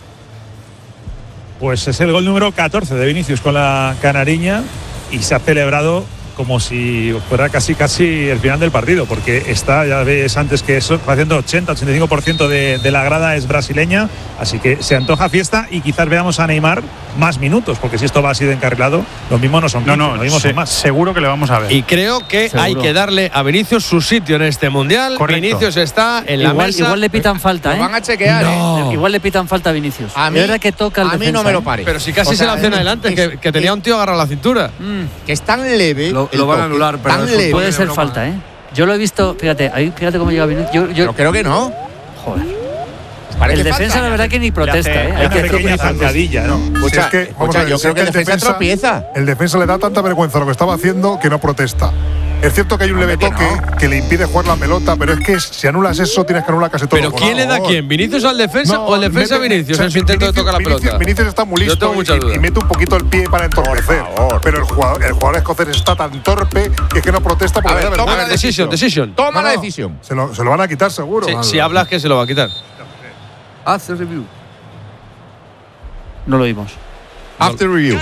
Pues es el gol número catorce de Vinicius con la canariña y se ha celebrado como si fuera casi casi el final del partido, porque está, ya ves antes que eso, haciendo ochenta, ochenta y cinco por ciento de, de la grada es brasileña, así que se antoja fiesta y quizás veamos a Neymar más minutos, porque si esto va así de encarrilado, lo mismo no son quince, No, no, lo mismo se- son más. seguro que le vamos a ver. Y creo que Seguro. hay que darle a Vinicius su sitio en este mundial. Correcto. Vinicius está en la Igual, mesa. igual le pitan falta, ¿eh? Lo van a chequear, No. ¿eh? Igual le pitan falta a Vinicius. A mí, Es verdad que toca el a mí defensa, no me lo ¿eh? pare. Pero si casi O se sea, la hacen es- adelante, es- que, que tenía un tío agarrado a la cintura. que es tan leve. Lo- el lo van a toque, anular, pero tan el fútbol leve. Puede de ser broma. falta, ¿eh? Yo lo he visto, fíjate, ahí, fíjate cómo llega Vinicius. Yo, yo, Yo creo que no. joder. Parece El defensa, falta. la verdad, que ni protesta, hace- ¿eh? hay Hay una que pequeña decirlo. zancadilla, ¿no? Escucha, Si es que, escucha, vamos a ver, yo si creo es que el defensa tropieza. El defensa le da tanta vergüenza lo que estaba haciendo que no protesta. Es cierto que hay un leve Hombre, que toque no. que le impide jugar la pelota, pero es que si anulas eso tienes que anular casi todo. ¿Pero Por quién le da a favor. quién? ¿Vinicius al defensa No, o el defensa a mete- Vinicius o sea, en su intento de Vinicius- tocar la Vinicius- pelota? Vinicius está muy Yo listo tengo mucha y, duda. y mete un poquito el pie para entorpecer. Pero el jugador, el jugador escocés está tan torpe que es que no protesta porque A ver, le da toma vergüenza. la Decision, decision. Toma No, la no, decisión. Se lo, se lo van a quitar seguro. Sí, Vale. si hablas, que se lo va a quitar. Haz el review. No lo vimos. After review.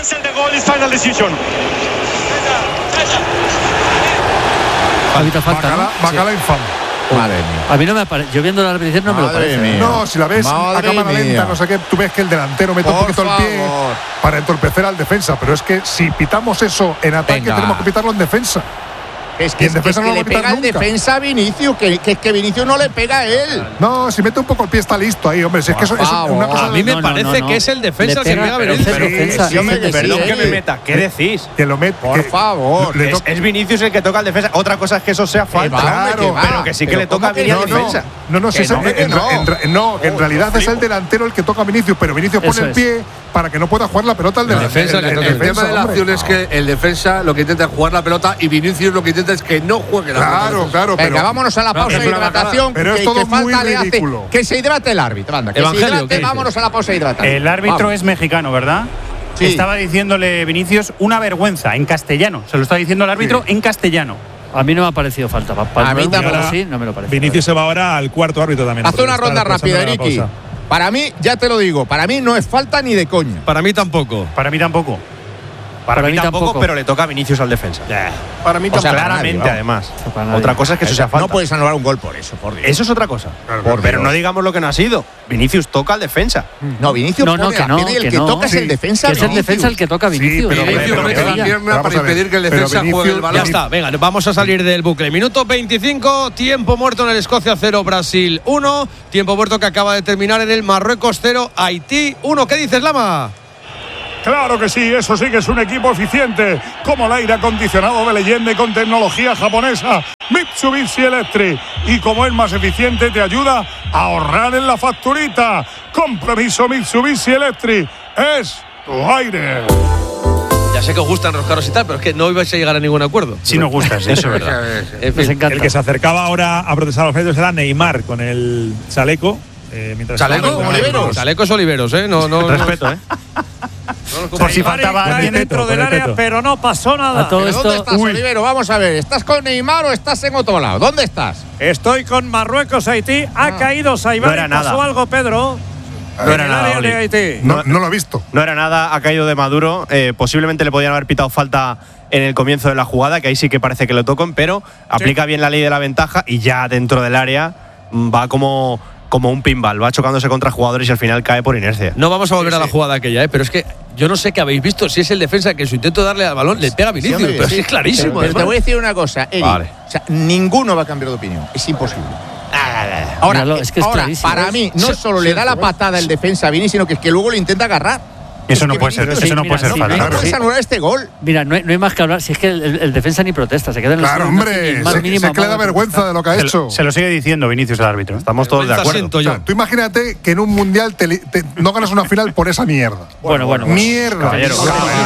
Habita falta, ¿no? Bacala, bacala infame. Madre mía. A mí no me parece. Yo viendo la repetición no me lo Madre parece. mía. No, si la ves a Madre cámara mía. lenta, no sé qué, tú ves que el delantero mete un Por poquito el pie favor. para entorpecer al defensa, pero es que si pitamos eso en ataque Venga. tenemos que pitarlo en defensa. Es Y que, en defensa es que no lo va le a pitar pega el nunca. defensa a Vinicius, que, que es que Vinicius no le pega a él. No, si mete un poco el pie está listo ahí, hombre. Si es que eso, eso es una cosa A mí me No, no, parece no, no. que es el defensa Le el que pega, pega a pero- Vinicius. pero defensa, sí, hombre, que Perdón sí, que eh. me meta, ¿qué decís? que lo mete. Por que favor. le Es, toca- es Vinicius el que toca al defensa. Otra cosa es que eso sea falta. va, hombre, claro, que va. pero que sí que Pero le toca a ¿cómo que Vini al no, no, defensa. no, no, si Que es no, el- que en, no. en- en- no, que en Oh, realidad yo es el flipo. delantero el que toca a Vinicius, pero Vinicius pone Eso el es. pie para que no pueda jugar la pelota al El delantero. defensa que El, toca el el tema de la hombre. acción es que el defensa lo que intenta es jugar la pelota y Vinicius lo que intenta es que no juegue la pelota. Claro, claro, Venga, pero vámonos a la pausa pero de es una hidratación. pero es que, todo que muy falta le hace. ridículo. Que se hidrate el árbitro. Anda, que Evangelio, se ¿qué hidrate. dices? Vámonos a la pausa de hidratación. El árbitro Vamos. es mexicano, ¿verdad? Sí. Estaba diciéndole Vinicius una vergüenza en castellano. Se lo está diciendo el árbitro en castellano. A mí no me ha parecido falta. Pa- pa- A mí pa- tampoco. Sí, no me lo parece. Vinicius se va ahora al cuarto árbitro también. a Haz una protestar, ronda aprovechando rápida, la Eriki. pausa. Para mí, ya te lo digo, para mí no es falta ni de coña. Para mí tampoco. Para mí tampoco. Para, Para mí mí tampoco, tampoco. pero le toca a Vinicius al defensa. Para mí O sea, tampoco. para nadie, Claramente, vamos. además. Para nadie. Otra cosa es que eso sea falta. No puedes anular un gol por eso, por Dios. Eso es otra cosa. Por pero Dios. no digamos lo que no ha sido. Vinicius toca al defensa. No, Vinicius No, no, pone que la no, pierna y el que que no. toca es Sí. el defensa. Que es el Vinicius. defensa el que toca a Vinicius. pero- Vinicius pero- mete pero- la pierna vamos para a ver, impedir que el pero defensa Vinicius- juegue el Ya balón. está, venga, vamos a salir del bucle. Minuto veinticinco, tiempo muerto en el Escocia cero, Brasil uno. Tiempo muerto que acaba de terminar en el Marruecos cero, Haití uno. ¿Qué dices, Lama? Claro que sí, eso sí que es un equipo eficiente, como el aire acondicionado de leyenda y con tecnología japonesa Mitsubishi Electric. Y como es más eficiente, te ayuda a ahorrar en la facturita. Compromiso Mitsubishi Electric es tu aire. Ya sé que os gustan roscaros y tal, pero es que no ibais a llegar a ningún acuerdo. Sí nos gusta, sí, eso es verdad. En fin, el que se acercaba ahora a protestar a los medios era Neymar con el chaleco. Eh, mientras ¿Chaleco? Oliveros. Chalecos Oliveros, ¿eh? No, no, respeto, ¿eh? No, por si faltaba alguien dentro del área, pero no pasó nada. ¿Pero dónde estás, Uy. Olivero? Vamos a ver, ¿estás con Neymar o estás en otro lado? ¿Dónde estás? Estoy con Marruecos, Haití. Ha Ah. caído Saibari. No ¿Pasó nada. algo, Pedro? No era nada, de Haití. No, no lo he visto. No era nada, ha caído de Maduro. Eh, posiblemente le podían haber pitado falta en el comienzo de la jugada, que ahí sí que parece que lo tocan, pero aplica bien la ley de la ventaja y ya dentro del área va como, como un pinball, va chocándose contra jugadores y al final cae por inercia. No vamos a volver Sí, a la sí. jugada aquella, ¿eh? Pero es que yo no sé qué habéis visto. Si es el defensa que en su intento de darle al balón le pega a Vinicius, Sí, hombre, pero sí. sí es clarísimo. Pero te además. voy a decir una cosa, Eri. Vale. O sea, ninguno va a cambiar de opinión. Es imposible. Ahora, Míralo, es que es ahora clarísimo. para mí, no Sí, solo sí, le da la sí. patada el defensa a Vini, sino que es que luego lo intenta agarrar. Eso no puede ser, Sí, eso no mira, puede ser sí, falta. mira, No puedes sí. anular este gol. Mira, no hay, no hay más que hablar. Si es que el, el- el defensa ni protesta, se queda en el Claro, suelo, no hace hombre, ni el más sé, mínimo sé que le da amago de vergüenza de lo que ha Se hecho. lo, se lo sigue diciendo Vinicius al árbitro. Estamos todos de Vergüenza acuerdo. siento O yo. sea, tú imagínate que en un mundial te li- te- no ganas una final por esa mierda. Bueno, bueno, bueno. Mierda. Caballero,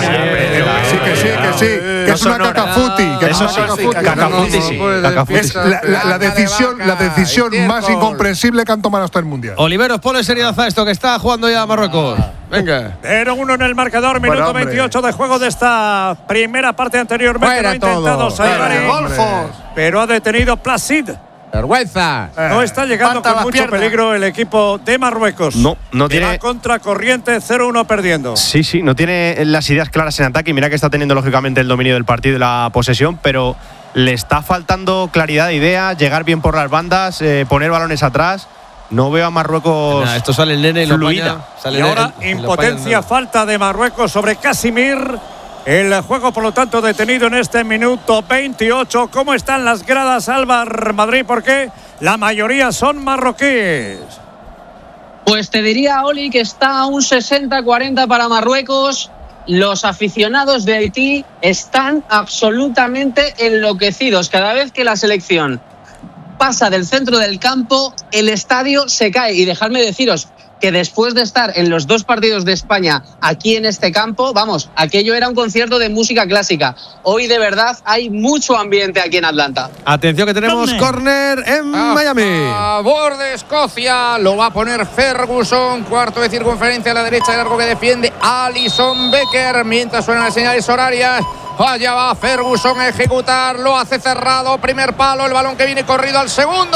Sí, que sí, que sí. Que es No una son cacafuti. Que es Eso una sí, cacafuti. cacafuti sí. Cacafuti Es sí. la, la- la decisión, la decisión más incomprensible que han tomado hasta el mundial. Oliveros, ponle seriedad a esto, que está jugando ya Marruecos. Venga. Pero uno en el marcador, Bueno, minuto hombre. veintiocho de juego de esta primera parte anteriormente. Fuera Lo ha intentado todo. Saibari, Fuera, hombre. pero ha detenido Placid. Vergüenza. No está llegando Levanta con las mucho piernas. peligro el equipo de Marruecos. No, no Que va tiene. contracorriente, cero uno perdiendo. Sí, sí, no tiene las ideas claras en ataque y mira que está teniendo lógicamente el dominio del partido y la posesión, pero le está faltando claridad de idea, llegar bien por las bandas, eh, poner balones atrás. No veo a Marruecos. Nah, esto sale el nene y lo fluida. apaña, sale Y el- ahora y lo impotencia, apaña. falta de Marruecos sobre Casimir. El juego, por lo tanto, detenido en este minuto veintiocho. ¿Cómo están las gradas, Álvaro Madrid? Porque la mayoría son marroquíes. Pues te diría, Oli, que está a un sesenta cuarenta para Marruecos. Los aficionados de Haití están absolutamente enloquecidos. Cada vez que la selección pasa del centro del campo, el estadio se cae. Y dejadme deciros que después de estar en los dos partidos de España aquí en este campo, vamos, aquello era un concierto de música clásica. Hoy de verdad hay mucho ambiente aquí en Atlanta. Atención que tenemos córner en A Miami. favor de Escocia, lo va a poner Ferguson, cuarto de circunferencia a la derecha del arco que defiende Alison Becker, mientras suenan las señales horarias. Allá va Ferguson a ejecutar, lo hace cerrado, primer palo, el balón que viene corrido al segundo.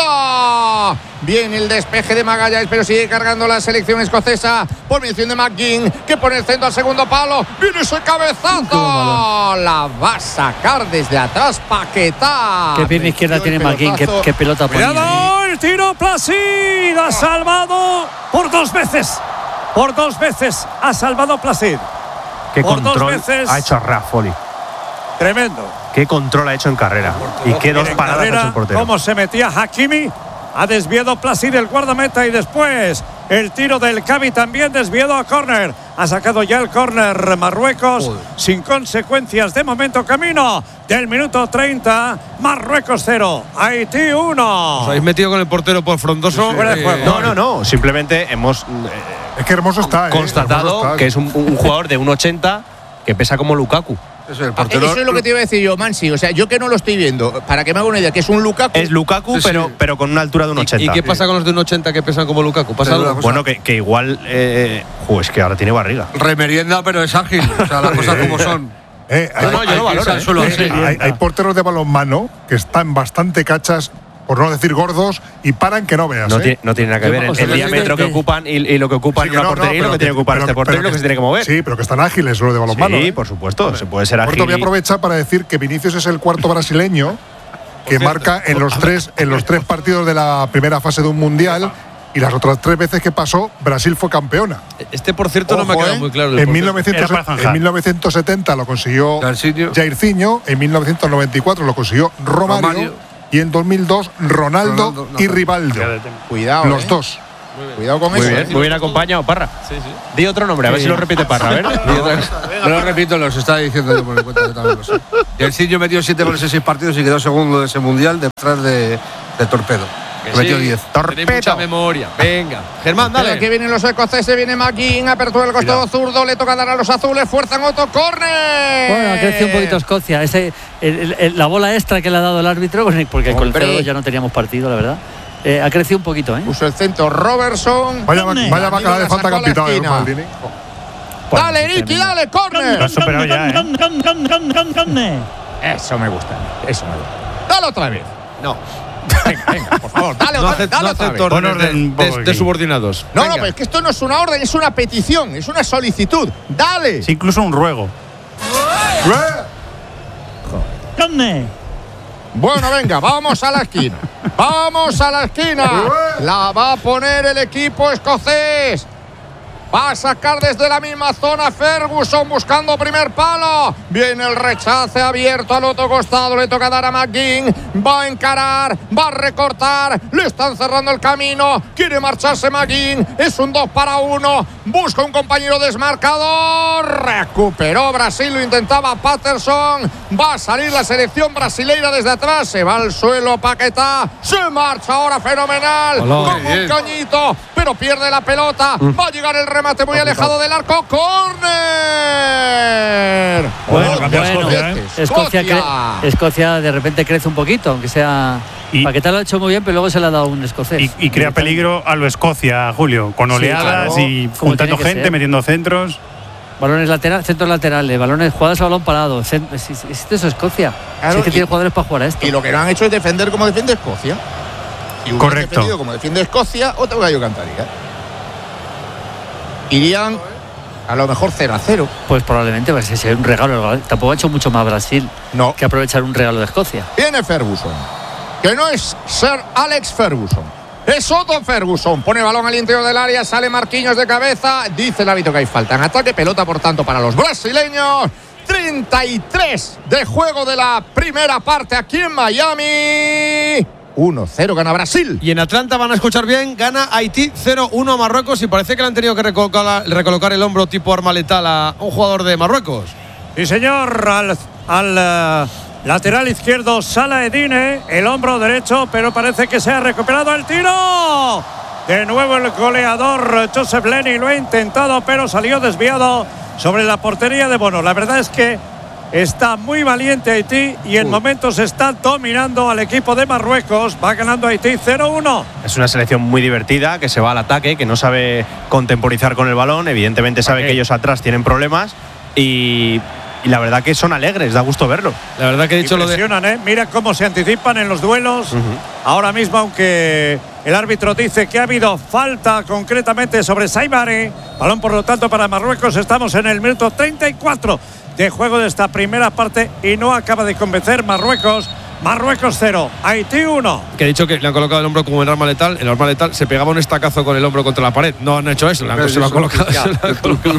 Viene el despeje de Magallanes, pero sigue cargando la selección escocesa por mención de McGinn, que pone el centro al segundo palo. Viene ese cabezazo, la va a sacar desde atrás Paquetá. Qué pierna izquierda tiene McGinn, qué, qué pelota ponía. Cuidado, el tiro Placid. Ha salvado por dos veces. Por dos veces ha salvado Placid. Qué Por dos control veces. ha hecho Raffoli. Tremendo. Qué control ha hecho en carrera. Y qué dos En paradas ha hecho carrera, el portero. cómo se metía Hakimi. Ha desviado Placid el guardameta y después el tiro del Cavi también desviado a córner. Ha sacado ya el córner Marruecos sin consecuencias de momento. Camino del minuto treinta. Marruecos cero. Haití uno. Os habéis metido con el portero por frondoso. Fuera de Eh, juego. No, no, no. Simplemente hemos eh, Es que hermoso está, ¿eh? constatado Hermoso está. que es un, un jugador de uno ochenta que pesa como Lukaku. Eso es el Ah, portero. Eso es lo que te iba a decir yo, Mansi. O sea, yo que no lo estoy viendo, para que me haga una idea, que es un Lukaku. Es Lukaku, Sí, sí. pero, pero con una altura de un ¿Y, ochenta. ¿Y qué pasa con los de un ochenta que pesan como Lukaku? ¿Pasa Pero algo? la cosa- Bueno, que, que igual. Eh, jo, es que ahora tiene barriga. Remerienda, pero es ágil. O sea, las cosas como son. Eh, hay, No, no, yo Hay lo que irse valoro. al eh. suelo así. hay- hay porteros de balonmano que están bastante cachas, por no decir gordos, y paran que no veas. No, ¿eh? tiene, no tiene nada que Yo- ver el, o sea, el yo- diámetro que de- ocupan y, y lo que ocupan Sí, en que una no, no, portería y lo pero que tiene que ocupar pero este portero y pero lo que se tiene que mover. Sí, pero que están ágiles lo de balonmano. Sí, ¿eh? por supuesto. Se puede ser Por ágil. cierto, voy a y- aprovechar para decir que Vinicius es el cuarto brasileño que marca en los tres en los tres partidos de la primera fase de un mundial, y las otras tres veces que pasó Brasil fue campeona. Este, por cierto, no me ha Ojo, quedado ¿eh? muy claro. el En, portero. mil novecientos, Era para zanjar. en mil novecientos setenta lo consiguió Jairzinho. Jairzinho, en mil novecientos noventa y cuatro lo consiguió Romario, Romario. y en dos mil dos Ronaldo, Ronaldo, no. y Rivaldo. Cuidado. Los ¿eh? dos. Cuidado con muy eso. Bien, ¿eh? muy bien acompañado, Parra. Sí, sí. Di otro nombre, a ver Sí. si lo repite Parra. A ver. Di otra cosa. No lo repito, los estaba diciendo yo por el cuenta, yo también lo sé. Y el Ciño metió siete goles en seis partidos y quedó segundo de ese mundial detrás de, de Torpedo. Que Que metió sí, diez. tenéis mucha memoria. Venga, Germán, Pero dale. aquí vienen los escoceses, viene McGinn, apertura del costado zurdo, le toca dar a los azules, fuerza en Otto, córner. Bueno, ha crecido un poquito Escocia. Ese, el- el- el- la bola extra que le ha dado el árbitro, porque con el Hombre. cero dos ya no teníamos partido, la verdad. Eh, ha crecido un poquito, ¿eh? Puso el centro Robertson. Vaya, vaya bacala de falta que han pitado, eh, esquina. Maldini. Dale, Nicky, dale, Lo córner. has superado ya, ¿eh? Eso me gusta, eso me gusta. Dale otra vez. No. Venga, venga, por favor, dale, No, dale, acepto, dale no otra acepto vez. órdenes Pon de, orden un poco de- de aquí. subordinados. No, no, Venga. pero es que esto no es una orden, es una petición, es una solicitud. Dale. Es incluso un ruego. Bueno, venga, vamos a la esquina. Vamos a la esquina. La va a poner el equipo escocés. Va a sacar desde la misma zona Ferguson buscando primer palo. Viene el rechace abierto al otro costado. Le toca dar a McGinn. Va a encarar. Va a recortar. Le están cerrando el camino. Quiere marcharse McGinn. Es un dos para uno. Busca un compañero desmarcador. Recuperó Brasil. Lo intentaba Patterson. Va a salir la selección brasileira desde atrás. Se va al suelo Paquetá. Se marcha ahora fenomenal. Hola. Como un cañito. Pero pierde la pelota. Va a llegar el remate muy alejado del arco. ¡Córner! Bueno, cambia bueno, Escocia, ¿eh? Escocia, Escocia. cre- Escocia de repente crece un poquito, aunque sea. Y- Paquetá lo ha hecho muy bien, pero luego se le ha dado un escocés. Y, y crea peligro a lo Escocia, Julio, con Sí, oleadas claro. y Como juntando tiene que gente, ser. metiendo centros. Balones laterales, centros laterales, balones, jugadas a balón parado. cent- Es, es- es eso, Escocia. Claro, Si es que y- tiene jugadores para jugar a esto. Y lo que no han hecho es defender como defiende Escocia. Si hubiese Correcto. defendido como defiende Escocia, otro gallo cantaría. Irían a lo mejor cero a cero. Pues probablemente, pues ese es un regalo. Tampoco ha hecho mucho más Brasil No. que aprovechar un regalo de Escocia. Viene Ferguson, que no es Sir Alex Ferguson, es Otto Ferguson. Pone balón al interior del área, sale Marquinhos de cabeza. Dice el árbitro que hay falta en ataque, pelota por tanto para los brasileños. treinta y tres de juego de la primera parte aquí en Miami. uno cero gana Brasil. Y en Atlanta van a escuchar bien, gana Haití cero uno a Marruecos y parece que le han tenido que recolocar, recolocar el hombro tipo arma letal a un jugador de Marruecos. Sí, señor, al, al eh, lateral izquierdo Salah Edine, el hombro derecho, pero parece que se ha recuperado el tiro. De nuevo el goleador Joseph Lenny lo ha intentado, pero salió desviado sobre la portería de Bono. La verdad es que está muy valiente Haití y en momentos está dominando al equipo de Marruecos. Va ganando Haití cero uno. Es una selección muy divertida, que se va al ataque, que no sabe contemporizar con el balón. Evidentemente sabe que ellos atrás tienen problemas y, y la verdad que son alegres, da gusto verlo. La verdad que he dicho lo de… Impresionan, ¿eh? Mira cómo se anticipan en los duelos. Ahora mismo, aunque el árbitro dice que ha habido falta concretamente sobre Saibari, balón por lo tanto para Marruecos. Estamos en el minuto treinta y cuatro de juego de esta primera parte y no acaba de convencer Marruecos. Marruecos cero, Haití uno. Que he dicho que le han colocado el hombro como el arma letal. El arma letal se pegaba un estacazo con el hombro contra la pared. No han hecho eso, le han- se lo han colocado. se lo han colocado.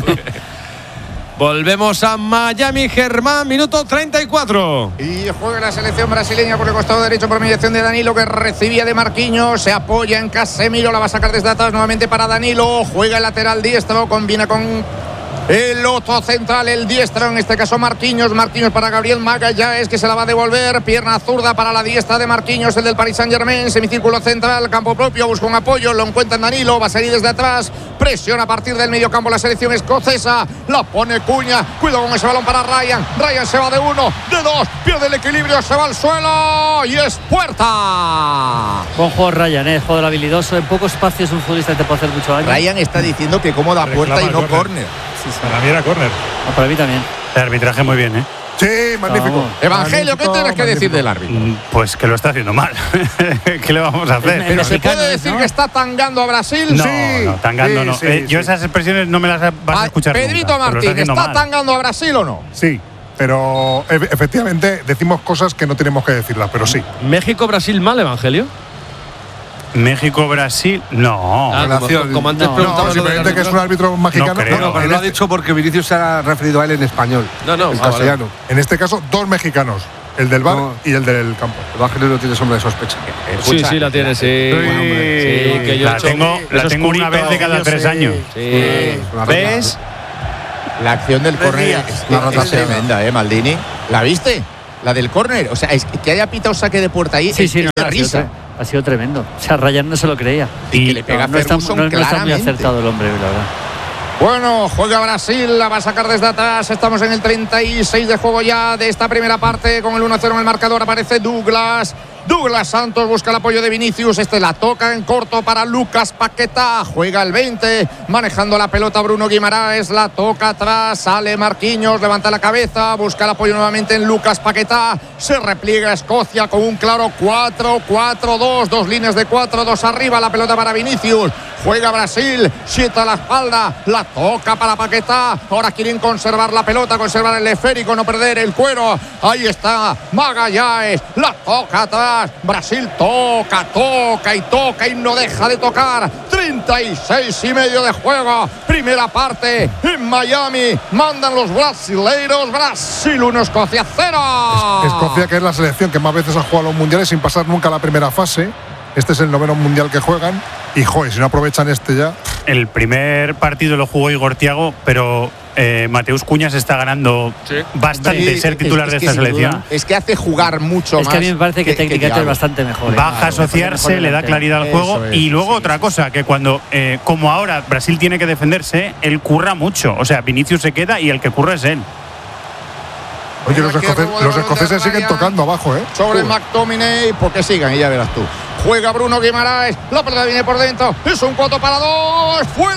Volvemos a Miami, Germán, minuto treinta y cuatro. Y juega la selección brasileña por el costado derecho por mediación de Danilo, que recibía de Marquinhos. Se apoya en Casemiro, la va a sacar desde atrás nuevamente para Danilo. Juega el lateral diestro, combina con el otro central, el diestro, en este caso Marquinhos. Marquinhos para Gabriel Magallanes, que se la va a devolver. Pierna zurda para la diestra de Marquinhos, el del Paris Saint-Germain. Semicírculo central, campo propio, busca un apoyo, lo encuentra en Danilo, va a salir desde atrás. Presiona a partir del medio campo la selección escocesa. La pone Cuña, cuidado con ese balón para Ryan. Ryan se va de uno, de dos, pierde el equilibrio, se va al suelo y es puerta. Buen juego Ryan, ¿eh? Jugador habilidoso. En poco espacio es un futbolista que te puede hacer mucho daño. Ryan está diciendo que cómo da puerta y no córner. Para mí era córner. Ah, para mí también. El arbitraje muy bien, ¿eh? Sí, magnífico. Vamos. Evangelio, ¿qué tienes que decir del árbitro? Mm, Pues que lo está haciendo mal. ¿Qué le vamos a hacer? Pero se mexicano puede es, decir ¿no? que está tangando a Brasil. No, Sí. no, tangando Sí, no. sí, Eh, Yo sí. esas expresiones no me las vas a Ah, escuchar Pedrito nunca, pero lo Martín, haciendo ¿está mal. tangando a Brasil o no? Sí, pero e- efectivamente decimos cosas que no tenemos que decirlas, pero sí. México-Brasil mal, Evangelio. México, Brasil, no. Ah, como, relación. como antes No, preguntaba No, lo del simplemente que es un árbitro. árbitro mexicano. No creo. No, pero en, lo ha este, dicho porque Vinicius se ha referido a él en español. No, no, en ah, vale. castellano. en este caso, dos mexicanos. el del bar no. y el del campo. El Ángel no tiene sombra de sospecha. Sí, sí, la tiene, sí. Sí, sí, que yo la tengo, la tengo una vez de cada tres años. Sí. ¿Ves? La acción del córner es, es tremenda, ¿eh, Maldini? ¿La viste? La del córner. O sea, es que haya pitado saque de puerta ahí. Sí, es, sí, es no, de ha risa. Sido, ha sido tremendo. O sea, Ryan no se lo creía. Y, y que le pega no, no, está, no, no está muy acertado el hombre, la verdad. Bueno, juega Brasil, la va a sacar desde atrás. Estamos en el treinta y seis de juego ya de esta primera parte. Con el uno cero en el marcador aparece Douglas. Douglas Santos busca el apoyo de Vinicius. Este la toca en corto para Lucas Paquetá. Juega el veinte, manejando la pelota Bruno Guimaraes. La toca atrás, sale Marquinhos, levanta la cabeza, busca el apoyo nuevamente en Lucas Paquetá. Se repliega Escocia con un claro cuatro cuatro dos. Dos líneas de cuatro, dos arriba. La pelota para Vinicius. Juega Brasil, siete a la espalda, la toca para Paquetá. Ahora quieren conservar la pelota, conservar el esférico, no perder el cuero. Ahí está Magallanes, la toca atrás. Brasil toca, toca y toca y no deja de tocar. treinta y seis y medio de juego. Primera parte en Miami. Mandan los brasileiros. Brasil uno, Escocia cero. Es, Escocia, que es la selección que más veces ha jugado los mundiales sin pasar nunca la primera fase. Este es el noveno mundial que juegan. Y, joder, si no aprovechan este ya. El primer partido lo jugó Igor Thiago, pero eh, Mateus Cuñas está ganando sí. bastante sí, ser titular es, es de esta selección. Duda. Es que hace jugar mucho es más. Es que a mí me parece que, que técnicamente es bastante mejor. Baja a asociarse, le da claridad al juego. Es, y luego sí, otra cosa, que cuando, eh, como ahora Brasil tiene que defenderse, él curra mucho. O sea, Vinicius se queda y el que curra es él. Oye, los, escoces, los escoceses siguen tocando abajo, ¿eh? Sobre uh. McTominay, porque sigan y ya verás tú. Juega Bruno Guimaraes, la pelota viene por dentro, es un cuatro para dos, ¡fuera!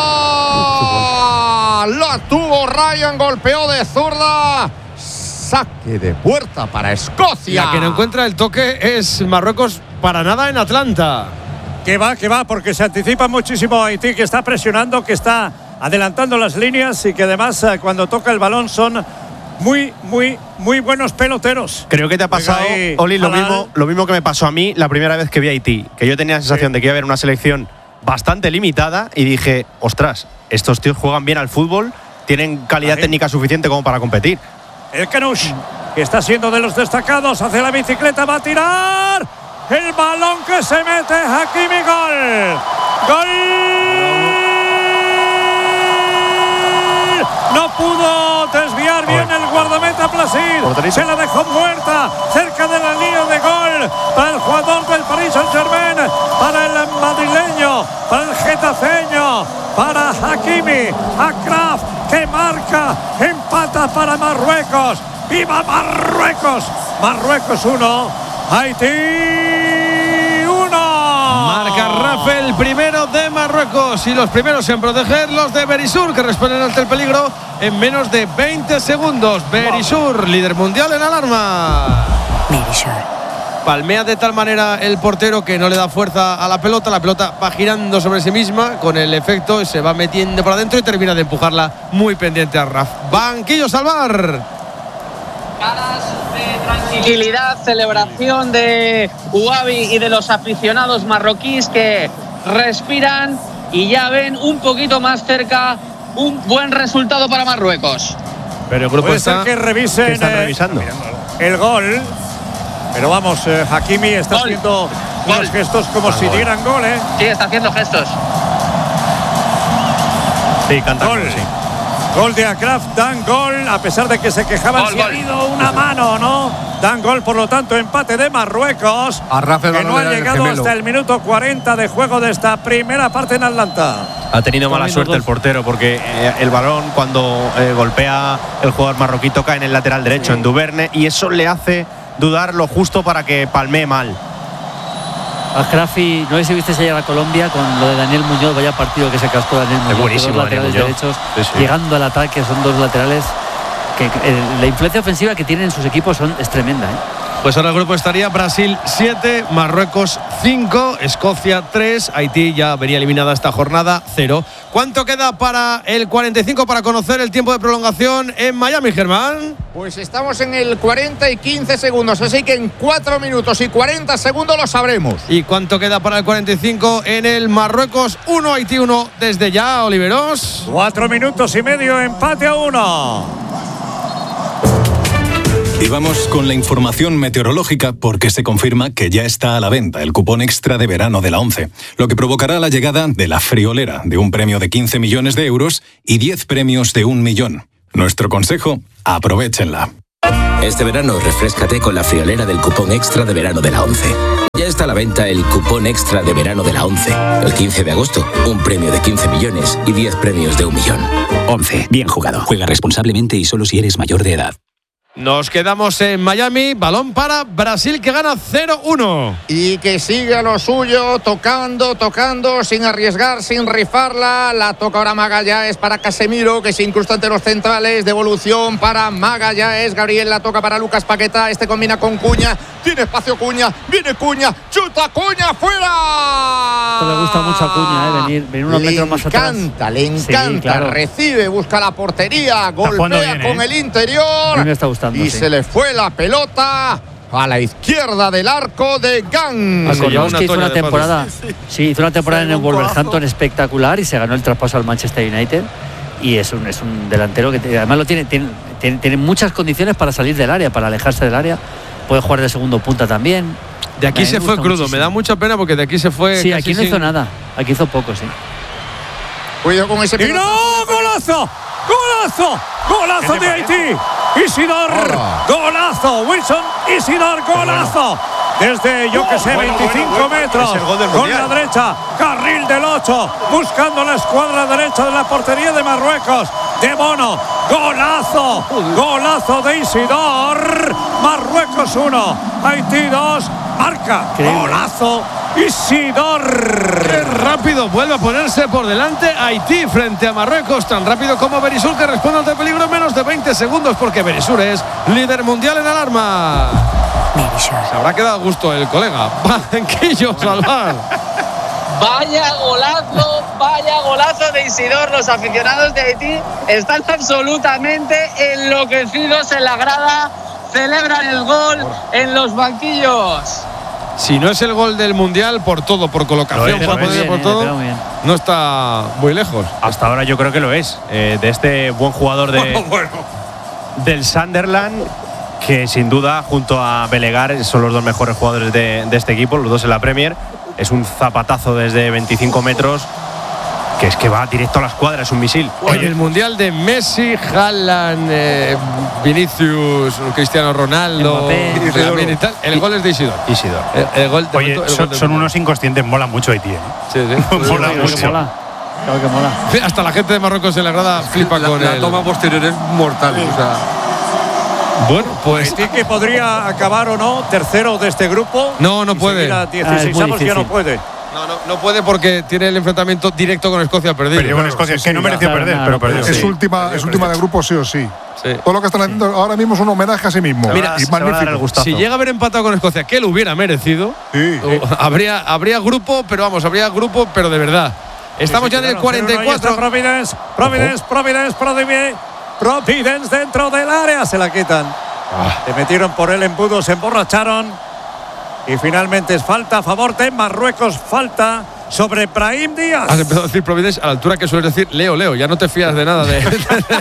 La tuvo Ryan, golpeó de zurda. Saque de puerta para Escocia. La que no encuentra el toque es Marruecos para nada en Atlanta. Que va, que va, porque se anticipa muchísimo Haití, que está presionando, que está adelantando las líneas y que además cuando toca el balón son muy, muy, muy buenos peloteros. Creo que te ha pasado, Oli, lo mismo, lo mismo que me pasó a mí la primera vez que vi a Haití, que yo tenía la sensación sí. de que iba a haber una selección bastante limitada y dije, ostras, estos tíos juegan bien al fútbol, tienen calidad Ahí. técnica suficiente como para competir. El Canush, que está siendo de los destacados, hace la bicicleta, va a tirar el balón que se mete, Hakimi, gol. ¡Gol! No pudo desviar bien el guardameta Placid. Se la dejó muerta cerca de la línea de gol para el jugador del Paris Saint-Germain, para el madrileño, para el getafeño, para Hakimi, Akraf, que marca, empata para Marruecos. ¡Viva Marruecos! Marruecos uno, Haití uno. Marca Rafael, primero de Marruecos, y los primeros en proteger los de Berisur, que responden ante el peligro en menos de veinte segundos. Berisur, líder mundial en alarma. Berisur. Palmea de tal manera el portero que no le da fuerza a la pelota. La pelota va girando sobre sí misma con el efecto, se va metiendo por adentro y termina de empujarla muy pendiente a Raf. Banquillo Salvar. Caras de tranquilidad, celebración de Uabi y de los aficionados marroquíes que respiran y ya ven un poquito más cerca un buen resultado para Marruecos. Pero el grupo Puede está, ser que revisen que están revisando el gol. Pero vamos, eh, Hakimi está gol. haciendo gol. unos gestos como ah, si gol. dieran gol, ¿eh? Sí, está haciendo gestos. Sí, canta gol. gol, sí. Gol de Akraf, dan gol, a pesar de que se quejaban gol, si gol. ha habido una mano, ¿no? Dan gol, por lo tanto, empate de Marruecos, a Rafael que no ha llegado el hasta el minuto cuarenta de juego de esta primera parte en Atlanta. Ha tenido mala suerte el portero, porque eh, el balón, cuando eh, golpea el jugador marroquí, toca en el lateral derecho, sí. en Duverne, y eso le hace dudar lo justo para que palmee mal. Akrafi, no sé si viste ayer a Colombia con lo de Daniel Muñoz, vaya partido que se cascó Daniel Muñoz. Es buenísimo, dos laterales Daniel derechos, sí, sí. llegando al ataque, son dos laterales que eh, la influencia ofensiva que tienen sus equipos son, es tremenda, ¿eh? Pues ahora el grupo estaría Brasil siete, Marruecos cinco, Escocia tres, Haití ya venía eliminada esta jornada cero. ¿Cuánto queda para el cuarenta y cinco para conocer el tiempo de prolongación en Miami, Germán? Pues estamos en el cuarenta y quince segundos, así que en cuatro minutos y cuarenta segundos lo sabremos. ¿Y cuánto queda para el cuarenta y cinco en el Marruecos uno, Haití uno desde ya, Oliveros? Cuatro minutos y medio, empate a uno. Y vamos con la información meteorológica porque se confirma que ya está a la venta el cupón extra de verano de la ONCE, lo que provocará la llegada de la friolera de un premio de quince millones de euros y diez premios de un millón. Nuestro consejo, aprovéchenla. Este verano refréscate con la friolera del cupón extra de verano de la ONCE. Ya está a la venta el cupón extra de verano de la ONCE. El quince de agosto, un premio de quince millones y diez premios de un millón. ONCE, bien jugado. Juega responsablemente y solo si eres mayor de edad. Nos quedamos en Miami, balón para Brasil que gana cero uno. Y que sigue a lo suyo, tocando, tocando, sin arriesgar, sin rifarla. La toca ahora Magallanes para Casemiro, que se incrusta ante los centrales. Devolución para Magallanes. Gabriel la toca para Lucas Paquetá. Este combina con Cuña. Tiene espacio Cuña. Viene Cuña. Chuta Cuña fuera. Le gusta mucho a Cuña, ¿eh? venir, venir unos le metros más atrás. Le encanta, le encanta. Sí, claro. Recibe, busca la portería. Golpea bien, con ¿eh? el interior. A mí me está gustando. Y sí. se le fue la pelota a la izquierda del arco de Gang. Acordaos que hizo una temporada, sí, hizo una temporada en el Wolverhampton espectacular y se ganó el traspaso al Manchester United. Y es un, es un delantero que además lo tiene, tiene, tiene, tiene muchas condiciones para salir del área, para alejarse del área. Puede jugar de segundo punta también. De aquí se fue crudo, muchísimo. Me da mucha pena porque de aquí se fue. Sí, aquí no sin... hizo nada, aquí hizo poco, sí. Cuidado con ese ¡Y no! ¡Golazo! ¡Golazo! ¡Golazo de Haití! Isidor, Hola. golazo, Wilson, Isidor, golazo. Desde, yo que sé, Bueno, veinticinco bueno, bueno, metros, es el gol del con Mundial. la derecha, carril del ocho, buscando la escuadra derecha de la portería de Marruecos, de Bono, golazo, golazo de Isidor, Marruecos uno, Haití dos, marca, Increíble. golazo, Isidor. Qué rápido vuelve a ponerse por delante Haití frente a Marruecos, tan rápido como Berisur, que responde ante peligro en menos de veinte segundos porque Berisur es líder mundial en alarma. Se habrá quedado a gusto el colega. Banquillo, Salvar. Vaya golazo, vaya golazo de Isidor. Los aficionados de Haití están absolutamente enloquecidos en la grada. Celebran el gol en los banquillos. Si no es el gol del Mundial, por todo, por colocación, por poder, por todo, no está muy lejos. Hasta ahora yo creo que lo es. Eh, de este buen jugador de, Bueno, bueno. del Sunderland, que sin duda, junto a Belegar, son los dos mejores jugadores de, de este equipo, los dos en la Premier. Es un zapatazo desde veinticinco metros, que es que va directo a la escuadra, es un misil. En el Mundial de Messi, Haaland, eh, Vinicius, Cristiano Ronaldo, Mbappé, también y tal, el gol es de Isidor. Isidor. El, el gol de Oye, momento, el son, gol del son Mundial. unos inconscientes, mola mucho Haití, ¿eh? Sí, sí. Mola Claro que mucho. mola. Claro que mola. Hasta la gente de Marruecos en la grada flipa La, con la él. toma posterior es mortal. O sea, Bueno, pues Haití que podría acabar o no tercero de este grupo. no, no y puede. seguir a Ah, dieciséis es muy avos, ya no difícil. puede. No, no, no puede porque tiene el enfrentamiento directo con Escocia perdido. Perdió con Escocia, que no mereció claro, perder, nada, pero no perdió. puede. Es Sí. última, es última de grupo sí o sí. Sí. Todo lo que están haciendo ahora mismo es un homenaje a sí mismo. Mira, y se van a dar el magnífico. gustazo. Si llega a haber empatado con Escocia, que lo hubiera merecido, Sí. o- habría, habría grupo, pero vamos, habría grupo, pero de verdad. Estamos Sí, sí, ya en el claro, cuarenta y pero no, ahí está cuatro. Providence, Providence, Providence, Providence, Providence dentro del área. Se la quitan. Ah. Se metieron por el embudo, se emborracharon. Y finalmente es falta a favor de Marruecos. Falta sobre Brahim Díaz. Has empezado a decir Providence a la altura que sueles decir Leo, Leo. Ya no te fías de nada de.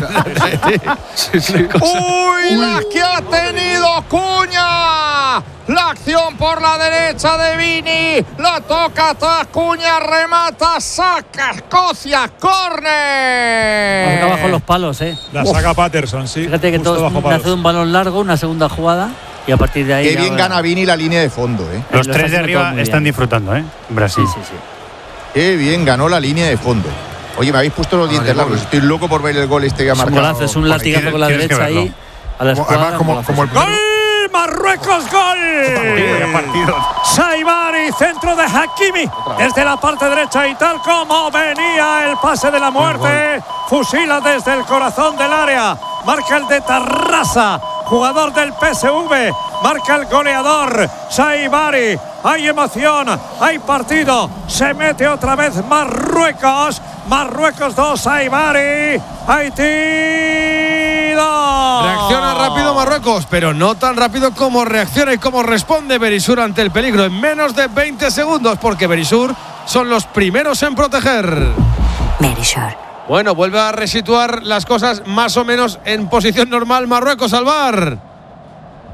Sí, sí, cosa. ¡Uy, la que ha tenido Cuña! La acción por la derecha de Vini. La toca atrás Cuña, remata, saca Escocia, córner. Acá bajo los palos, ¿eh? La saca Patterson, sí. Fíjate que justo todo bajo nace palos. de un balón largo, una segunda jugada y a partir de ahí. Qué ya bien va- gana Vini la línea de fondo, ¿eh? Los Lo está tres de haciendo todo arriba muy están bien. disfrutando, ¿eh? Brasil. Sí, sí, sí. Qué bien ganó la línea de fondo. Oye, me habéis puesto los dientes largos. Estoy loco por ver el gol este que ha Es un marcado. golazo, es un por latigazo aquí. con la tienes que derecha ahí. verlo. A la Como- escuadra, además, como, golazo, como el sí. primer- ¡Gol! ¡Marruecos, gol! Vaya partido. Saibari, centro de Hakimi, desde la parte derecha y tal como venía el pase de la muerte, fusila desde el corazón del área, marca el de Tarrasa, jugador del P S V, marca el goleador, Saibari, hay emoción, hay partido, se mete otra vez Marruecos, Marruecos dos, Saibari, Haití dos. Reacciona rápido Marruecos, pero no tan rápido como reacciona y como responde Berisur ante el peligro en menos de veinte segundos, porque Berisur son los primeros en proteger. Berisur. Bueno, vuelve a resituar las cosas más o menos en posición normal Marruecos al bar.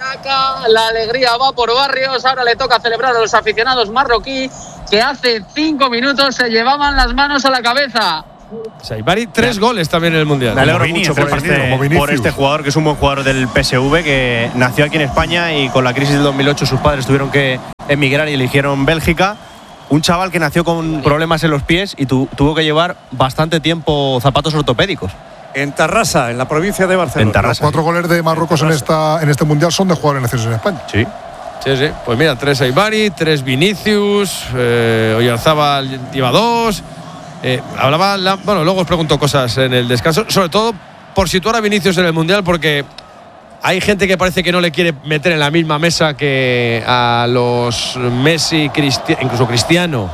Acá la alegría va por barrios. Ahora le toca celebrar a los aficionados marroquí que hace cinco minutos se llevaban las manos a la cabeza. Saibari, tres goles también en el Mundial. Me alegro mucho por este, por este jugador, que es un buen jugador del P S V, que nació aquí en España y con la crisis del dos mil ocho sus padres tuvieron que emigrar y eligieron Bélgica. Un chaval que nació con problemas en los pies y tu, tuvo que llevar bastante tiempo zapatos ortopédicos. En Tarrasa, en la provincia de Barcelona. En Tarrasa. Los cuatro goles de Marruecos en, en, esta, en este Mundial son de jugadores nacidos en España. Sí. Sí, sí. Pues mira, tres Saibari, tres Vinicius, eh, Oyarzábal lleva dos. Eh, hablaba, la, bueno, luego os pregunto cosas en el descanso, sobre todo por situar a Vinicius en el Mundial, porque hay gente que parece que no le quiere meter en la misma mesa que a los Messi, Cristi- incluso Cristiano,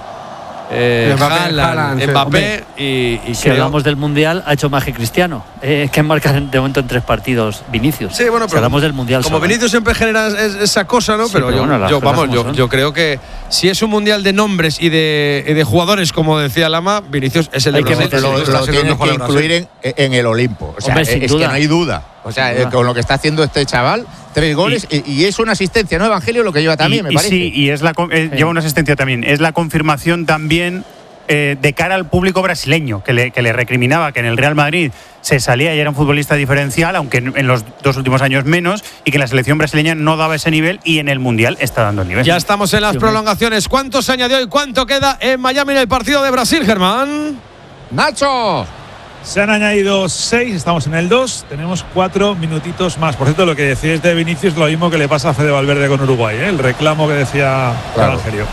eh, Haaland, Mbappé y, y si creo... hablamos del Mundial, ha hecho magia Cristiano, eh, que marca de momento en tres partidos Vinicius. Sí, bueno, pero si hablamos del Mundial como solo. Vinicius siempre genera es, esa cosa, ¿no? Sí, pero, pero yo, bueno, yo vamos, yo, yo creo que si es un Mundial de nombres y de, y de jugadores, como decía Lama, Vinicius es el de hay que Brasil. lo, lo tienes que incluir en, en el Olimpo. O sea, Hombre, es, sin es duda. que no hay duda. O sea, Sin duda. con lo que está haciendo este chaval, tres goles y, y es una asistencia, ¿no? Evangelio lo que lleva también, y, me y parece. Sí, y es la, eh, Sí. lleva una asistencia también. Es la confirmación también eh, de cara al público brasileño, que le, que le recriminaba que en el Real Madrid se salía y era un futbolista diferencial, aunque en, en los dos últimos años menos, y que la selección brasileña no daba ese nivel y en el Mundial está dando el nivel. Ya estamos en las Sí, prolongaciones. ¿Cuánto se añadió y cuánto queda en Miami en el partido de Brasil, Germán? Nacho. Se han añadido seis, estamos en el dos, tenemos cuatro minutitos más. Por cierto, lo que decíais de Vinicius es lo mismo que le pasa a Fede Valverde con Uruguay, ¿eh? El reclamo que decía Claro. Evangelio.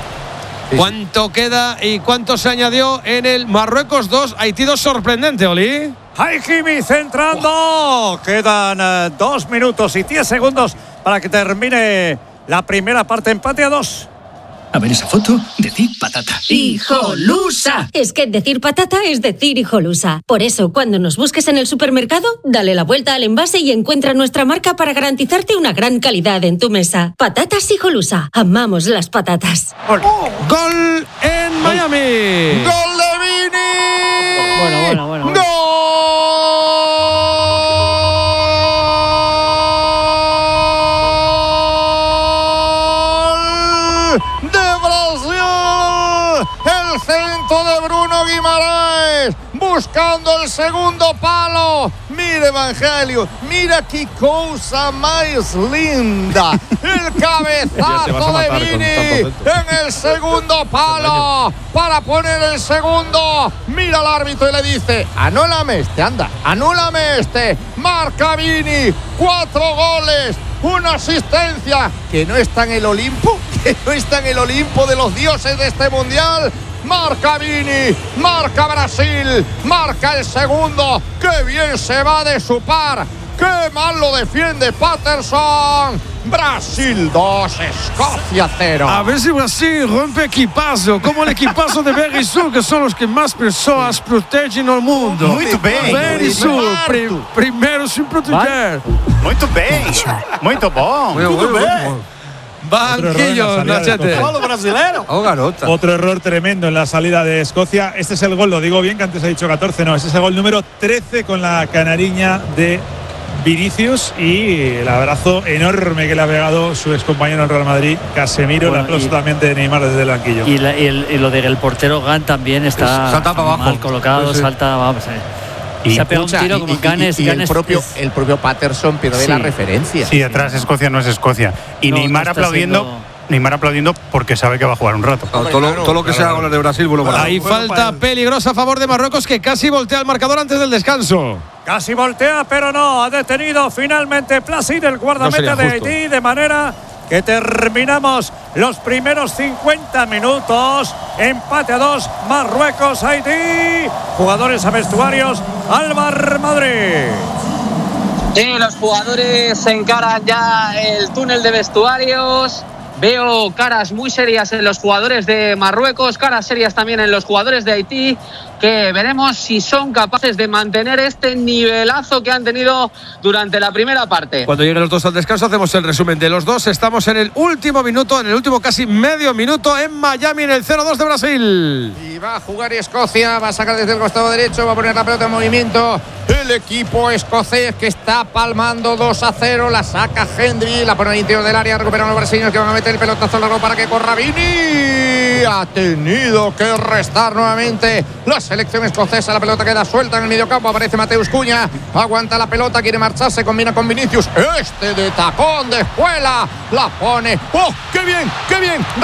¿Cuánto queda y cuánto se añadió en el Marruecos dos, Haití dos? Sorprendente, Oli. Haikimi centrando. Quedan eh, dos minutos y diez segundos para que termine la primera parte. Empate a dos. A ver esa foto, decir patata. ¡Hijolusa! Es que decir patata es decir hijolusa. Por eso, cuando nos busques en el supermercado, dale la vuelta al envase y encuentra nuestra marca para garantizarte una gran calidad en tu mesa. Patatas Hijolusa. Amamos las patatas. Gol, Gol en Miami. ¡Gol de Vini! Bueno, bueno, bueno. bueno. ¡Gol de Brasil! El centro de Bruno Guimaraes buscando el segundo palo. Mira, Evangelio, mira qué cosa más linda. El cabezazo de Vini en el segundo palo para poner el segundo. Mira al árbitro y le dice: anúlame este, anda, anúlame este. Marca Vini, cuatro goles, una asistencia. Que no está en el Olimpo, que no está en el Olimpo de los dioses de este mundial. Marca Vini, marca Brasil, marca el segundo. ¡Qué bien se va de su par! ¡Qué mal lo defiende Patterson! Brasil dos, Escocia cero. A ver si Brasil rompe equipazo, como el equipazo de Berizzo, que son los que más personas protegen al mundo. Muito bem. Berizzo, pri, primero sin proteger. Muito bem. Muito bom. Muy Muito bueno, bem. bueno. Banquillo, Nachete. Oh, garota. Otro error tremendo en la salida de Escocia. Este es el gol, lo digo bien, que antes ha dicho catorce, no, este es el gol número trece con la canariña de Vinicius y el abrazo enorme que le ha pegado su excompañero en Real Madrid, Casemiro. Bueno, el aplauso y- también de Neymar desde el banquillo. Y, la- y el- y lo del portero Gant también está Salta para abajo. mal colocado, Sí, sí. salta, vamos a ver. Y se ha pegado un escucha, tiro y- como y- Ganes. y, y Ganes el propio es- el propio Patterson pierde Sí. la referencia. Sí, atrás Escocia no es Escocia. Y No, Neymar no está aplaudiendo. siendo- Neymar aplaudiendo porque sabe que va a jugar un rato. Claro, todo, lo, todo lo que sea goles de Brasil, bueno, para Hay falta peligrosa a favor de Marruecos, que casi voltea el marcador antes del descanso. Casi voltea, pero no. Ha detenido finalmente Placid, el guardameta No de sería justo. Haití, de manera que terminamos los primeros cincuenta minutos. Empate a dos, Marruecos, Haití. Jugadores a vestuarios, Alvar Madrid. Sí, los jugadores se encaran ya el túnel de vestuarios. Veo caras muy serias en los jugadores de Marruecos, caras serias también en los jugadores de Haití, que veremos si son capaces de mantener este nivelazo que han tenido durante la primera parte. Cuando lleguen los dos al descanso hacemos el resumen de los dos. Estamos en el último minuto, en el último casi medio minuto en Miami, en el cero dos de Brasil. Y va a jugar Escocia, va a sacar desde el costado derecho, va a poner la pelota en movimiento el equipo escocés, que está palmando dos a cero. La saca Hendry, la pone al interior del área, recuperan los brasileños que van a meter el pelotazo largo para que corra Vini. Ha tenido que restar nuevamente la selección escocesa. La pelota queda suelta en el mediocampo, aparece Mateus Cunha, aguanta la pelota, quiere marcharse, combina con Vinicius. Este de tacón de espuela la pone. ¡Oh, qué bien, qué bien!